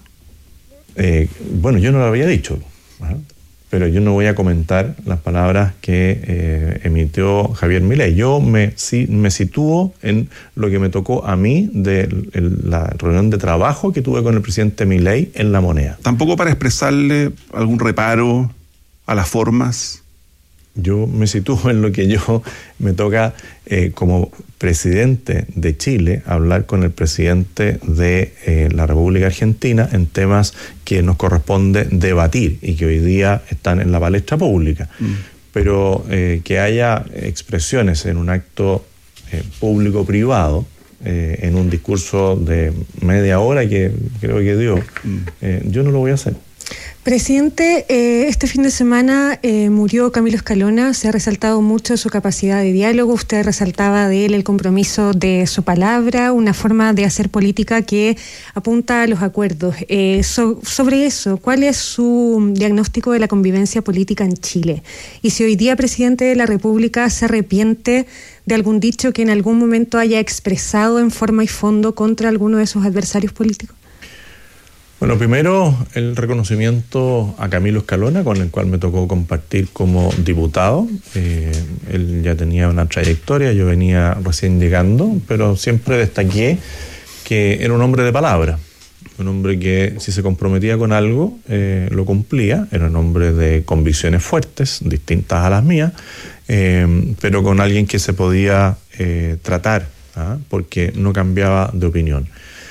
Bueno, yo no lo había dicho, pero yo no voy a comentar las palabras que emitió Javier Milei. Yo me sitúo en lo que me tocó a mí de la reunión de trabajo que tuve con el presidente Milei en La Moneda. ¿Tampoco para expresarle algún reparo a las formas? Yo me sitúo en lo que yo me toca como presidente de Chile hablar con el presidente de la República Argentina en temas que nos corresponde debatir y que hoy día están en la palestra pública. Pero que haya expresiones en un acto público-privado, en un discurso de media hora que creo que dio, yo no lo voy a hacer. Presidente, este fin de semana murió Camilo Escalona, se ha resaltado mucho su capacidad de diálogo, usted resaltaba de él el compromiso de su palabra, una forma de hacer política que apunta a los acuerdos. Sobre eso, ¿cuál es su diagnóstico de la convivencia política en Chile? Y si hoy día presidente de la República se arrepiente de algún dicho que en algún momento haya expresado en forma y fondo contra alguno de sus adversarios políticos. Bueno, primero el reconocimiento a Camilo Escalona, con el cual me tocó compartir como diputado. Él ya tenía una trayectoria, yo venía recién llegando, pero siempre destaqué que era un hombre de palabra, un hombre que si se comprometía con algo, lo cumplía, era un hombre de convicciones fuertes, distintas a las mías, pero con alguien que se podía tratar, porque no cambiaba de opinión.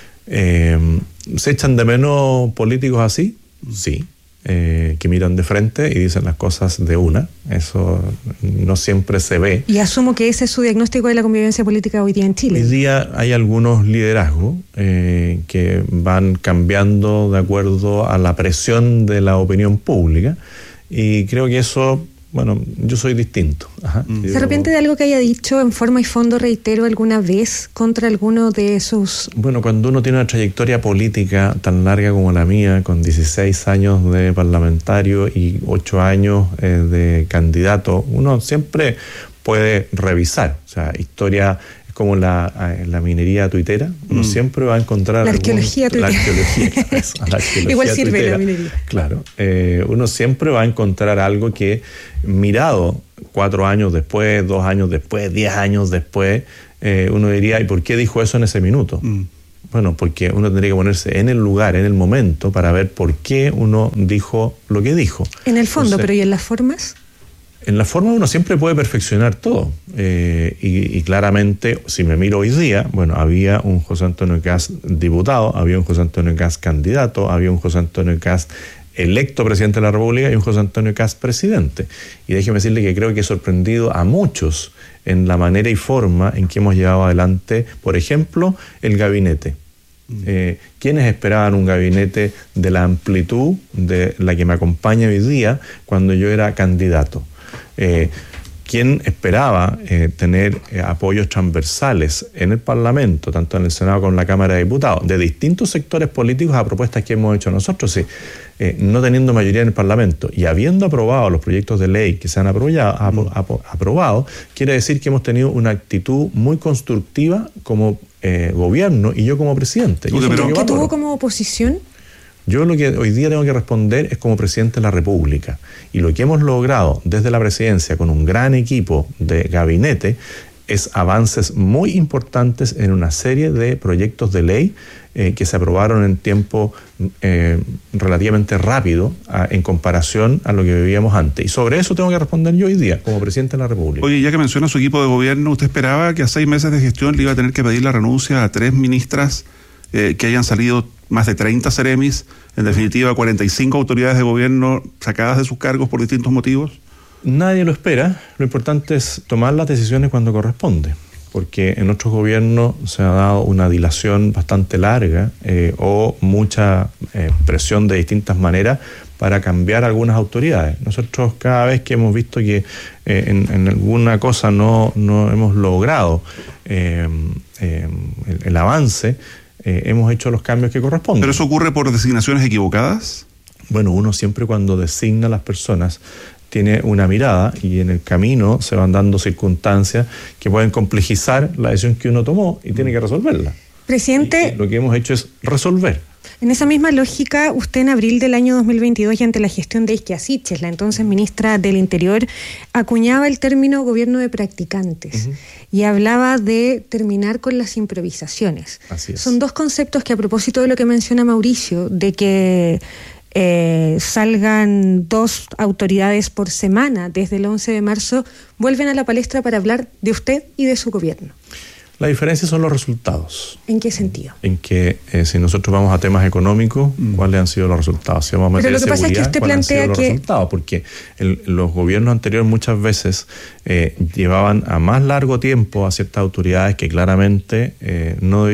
¿Se echan de menos políticos así? Sí. Que miran de frente y dicen las cosas de una. Eso no siempre se ve. Y asumo que ese es su diagnóstico de la convivencia política hoy día en Chile. Hoy día hay algunos liderazgos que van cambiando de acuerdo a la presión de la opinión pública, y creo que eso, bueno, yo soy distinto. ¿Se arrepiente de algo que haya dicho en forma y fondo, reitero, alguna vez contra alguno de sus...? Bueno, cuando uno tiene una trayectoria política tan larga como la mía, con 16 años de parlamentario y 8 años de candidato, uno siempre puede revisar. O sea, historia es como la minería tuitera. Uno siempre va a encontrar... La arqueología tuitera. La arqueología Igual sirve tuitera. la minería. Claro. Uno siempre va a encontrar algo que, mirado 4 años después, 2 años después, 10 años después, uno diría, ¿y por qué dijo eso en ese minuto? Bueno, porque uno tendría que ponerse en el lugar, en el momento, para ver por qué uno dijo lo que dijo. En el fondo, pero ¿y en las formas? En la forma uno siempre puede perfeccionar todo. Y claramente, si me miro hoy día, bueno, había un José Antonio Kast diputado, había un José Antonio Kast candidato, había un José Antonio Kast electo presidente de la República y un José Antonio Kast presidente. Y déjeme decirle que creo que he sorprendido a muchos en la manera y forma en que hemos llevado adelante, por ejemplo, el gabinete. ¿Quiénes esperaban un gabinete de la amplitud de la que me acompaña hoy día cuando yo era candidato? ¿Quién esperaba tener apoyos transversales en el Parlamento, tanto en el Senado como en la Cámara de Diputados, de distintos sectores políticos a propuestas que hemos hecho nosotros? Sí, no teniendo mayoría en el Parlamento y habiendo aprobado los proyectos de ley que se han aprobado, quiere decir que hemos tenido una actitud muy constructiva como gobierno y yo como presidente. ¿Qué tuvo como oposición? Yo lo que hoy día tengo que responder es como presidente de la República, y lo que hemos logrado desde la presidencia con un gran equipo de gabinete es avances muy importantes en una serie de proyectos de ley que se aprobaron en tiempo relativamente rápido en comparación a lo que vivíamos antes. Y sobre eso tengo que responder yo hoy día como presidente de la República. Oye, ya que menciona su equipo de gobierno, ¿usted esperaba que a 6 meses de gestión le iba a tener que pedir la renuncia a 3 ministras que hayan salido más de 30 seremis, en definitiva 45 autoridades de gobierno sacadas de sus cargos por distintos motivos? Nadie lo espera. Lo importante es tomar las decisiones cuando corresponde, porque en otros gobiernos se ha dado una dilación bastante larga o mucha presión de distintas maneras para cambiar algunas autoridades. Nosotros cada vez que hemos visto que en alguna cosa no hemos logrado el avance, hemos hecho los cambios que corresponden. ¿Pero eso ocurre por designaciones equivocadas? Bueno, uno siempre cuando designa a las personas tiene una mirada y en el camino se van dando circunstancias que pueden complejizar la decisión que uno tomó y tiene que resolverla. Presidente, y lo que hemos hecho es resolver. En esa misma lógica, usted en abril del año 2022 y ante la gestión de Isquia Siches, la entonces ministra del Interior, acuñaba el término gobierno de practicantes y hablaba de terminar con las improvisaciones. Así es. Son dos conceptos que, a propósito de lo que menciona Mauricio, de que salgan 2 autoridades por semana desde el 11 de marzo, vuelven a la palestra para hablar de usted y de su gobierno. La diferencia son los resultados. ¿En qué sentido? En que si nosotros vamos a temas económicos, ¿cuáles han sido los resultados? Si vamos a meter Pero lo que pasa es que usted plantea los resultados, porque los gobiernos anteriores muchas veces llevaban a más largo tiempo a ciertas autoridades que claramente no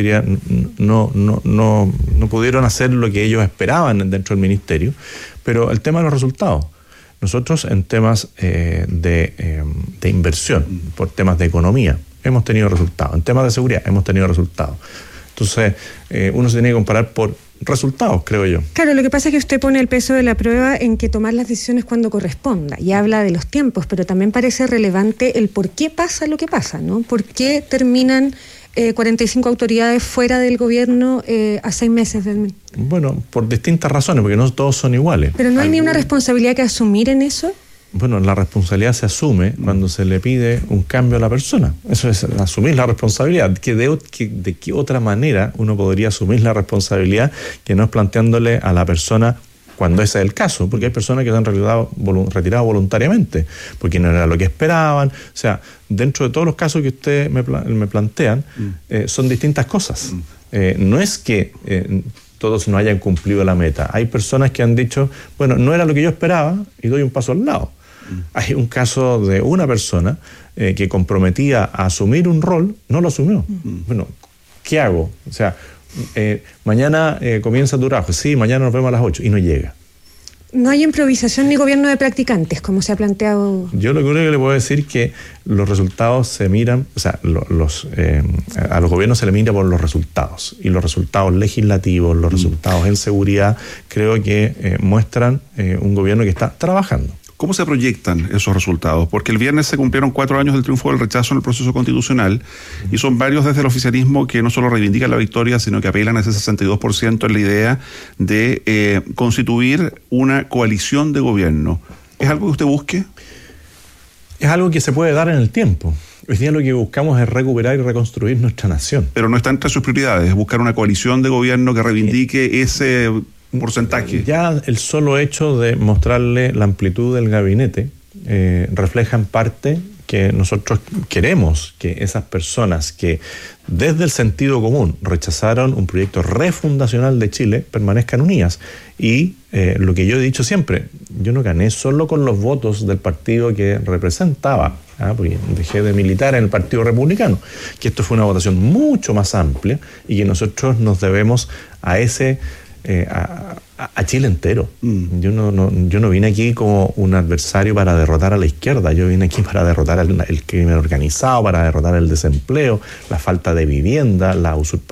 pudieron hacer lo que ellos esperaban dentro del ministerio. Pero el tema de los resultados. Nosotros en temas de inversión, por temas de economía, hemos tenido resultados. En temas de seguridad hemos tenido resultados. Entonces, uno se tiene que comparar por resultados, creo yo. Claro, lo que pasa es que usted pone el peso de la prueba en que tomar las decisiones cuando corresponda y habla de los tiempos, pero también parece relevante el por qué pasa lo que pasa, ¿no? ¿Por qué terminan 45 autoridades fuera del gobierno a 6 meses del... Bueno, por distintas razones, porque no todos son iguales. ¿Pero no hay ni una responsabilidad que asumir en eso? Bueno, la responsabilidad se asume cuando se le pide un cambio a la persona. Eso es asumir la responsabilidad. ¿De qué otra manera uno podría asumir la responsabilidad que no es planteándole a la persona cuando ese es el caso? Porque hay personas que se han retirado voluntariamente, porque no era lo que esperaban. O sea, dentro de todos los casos que ustedes me plantean, son distintas cosas. No es que todos no hayan cumplido la meta. Hay personas que han dicho, bueno, no era lo que yo esperaba y doy un paso al lado. Hay un caso de una persona que comprometía a asumir un rol, no lo asumió. Bueno, ¿qué hago? O sea, mañana comienza tu trabajo. Sí, mañana nos vemos a las 8 y no llega. No hay improvisación ni gobierno de practicantes, como se ha planteado. Yo lo único que le puedo decir es que los resultados se miran, o sea, a los gobiernos se le mira por los resultados. Y los resultados legislativos, los resultados en seguridad, creo que muestran un gobierno que está trabajando. ¿Cómo se proyectan esos resultados? Porque el viernes se cumplieron 4 años del triunfo del rechazo en el proceso constitucional y son varios desde el oficialismo que no solo reivindican la victoria, sino que apelan a ese 62% en la idea de constituir una coalición de gobierno. ¿Es algo que usted busque? Es algo que se puede dar en el tiempo. Hoy día lo que buscamos es recuperar y reconstruir nuestra nación. Pero no está entre sus prioridades, buscar una coalición de gobierno que reivindique ese porcentaje. Ya el solo hecho de mostrarle la amplitud del gabinete refleja en parte que nosotros queremos que esas personas que desde el sentido común rechazaron un proyecto refundacional de Chile permanezcan unidas. Y lo que yo he dicho siempre, yo no gané solo con los votos del partido que representaba, porque dejé de militar en el Partido Republicano, que esto fue una votación mucho más amplia y que nosotros nos debemos a ese a Chile entero. Yo no vine aquí como un adversario para derrotar a la izquierda, yo vine aquí para derrotar el crimen organizado, para derrotar el desempleo, la falta de vivienda, la usurpación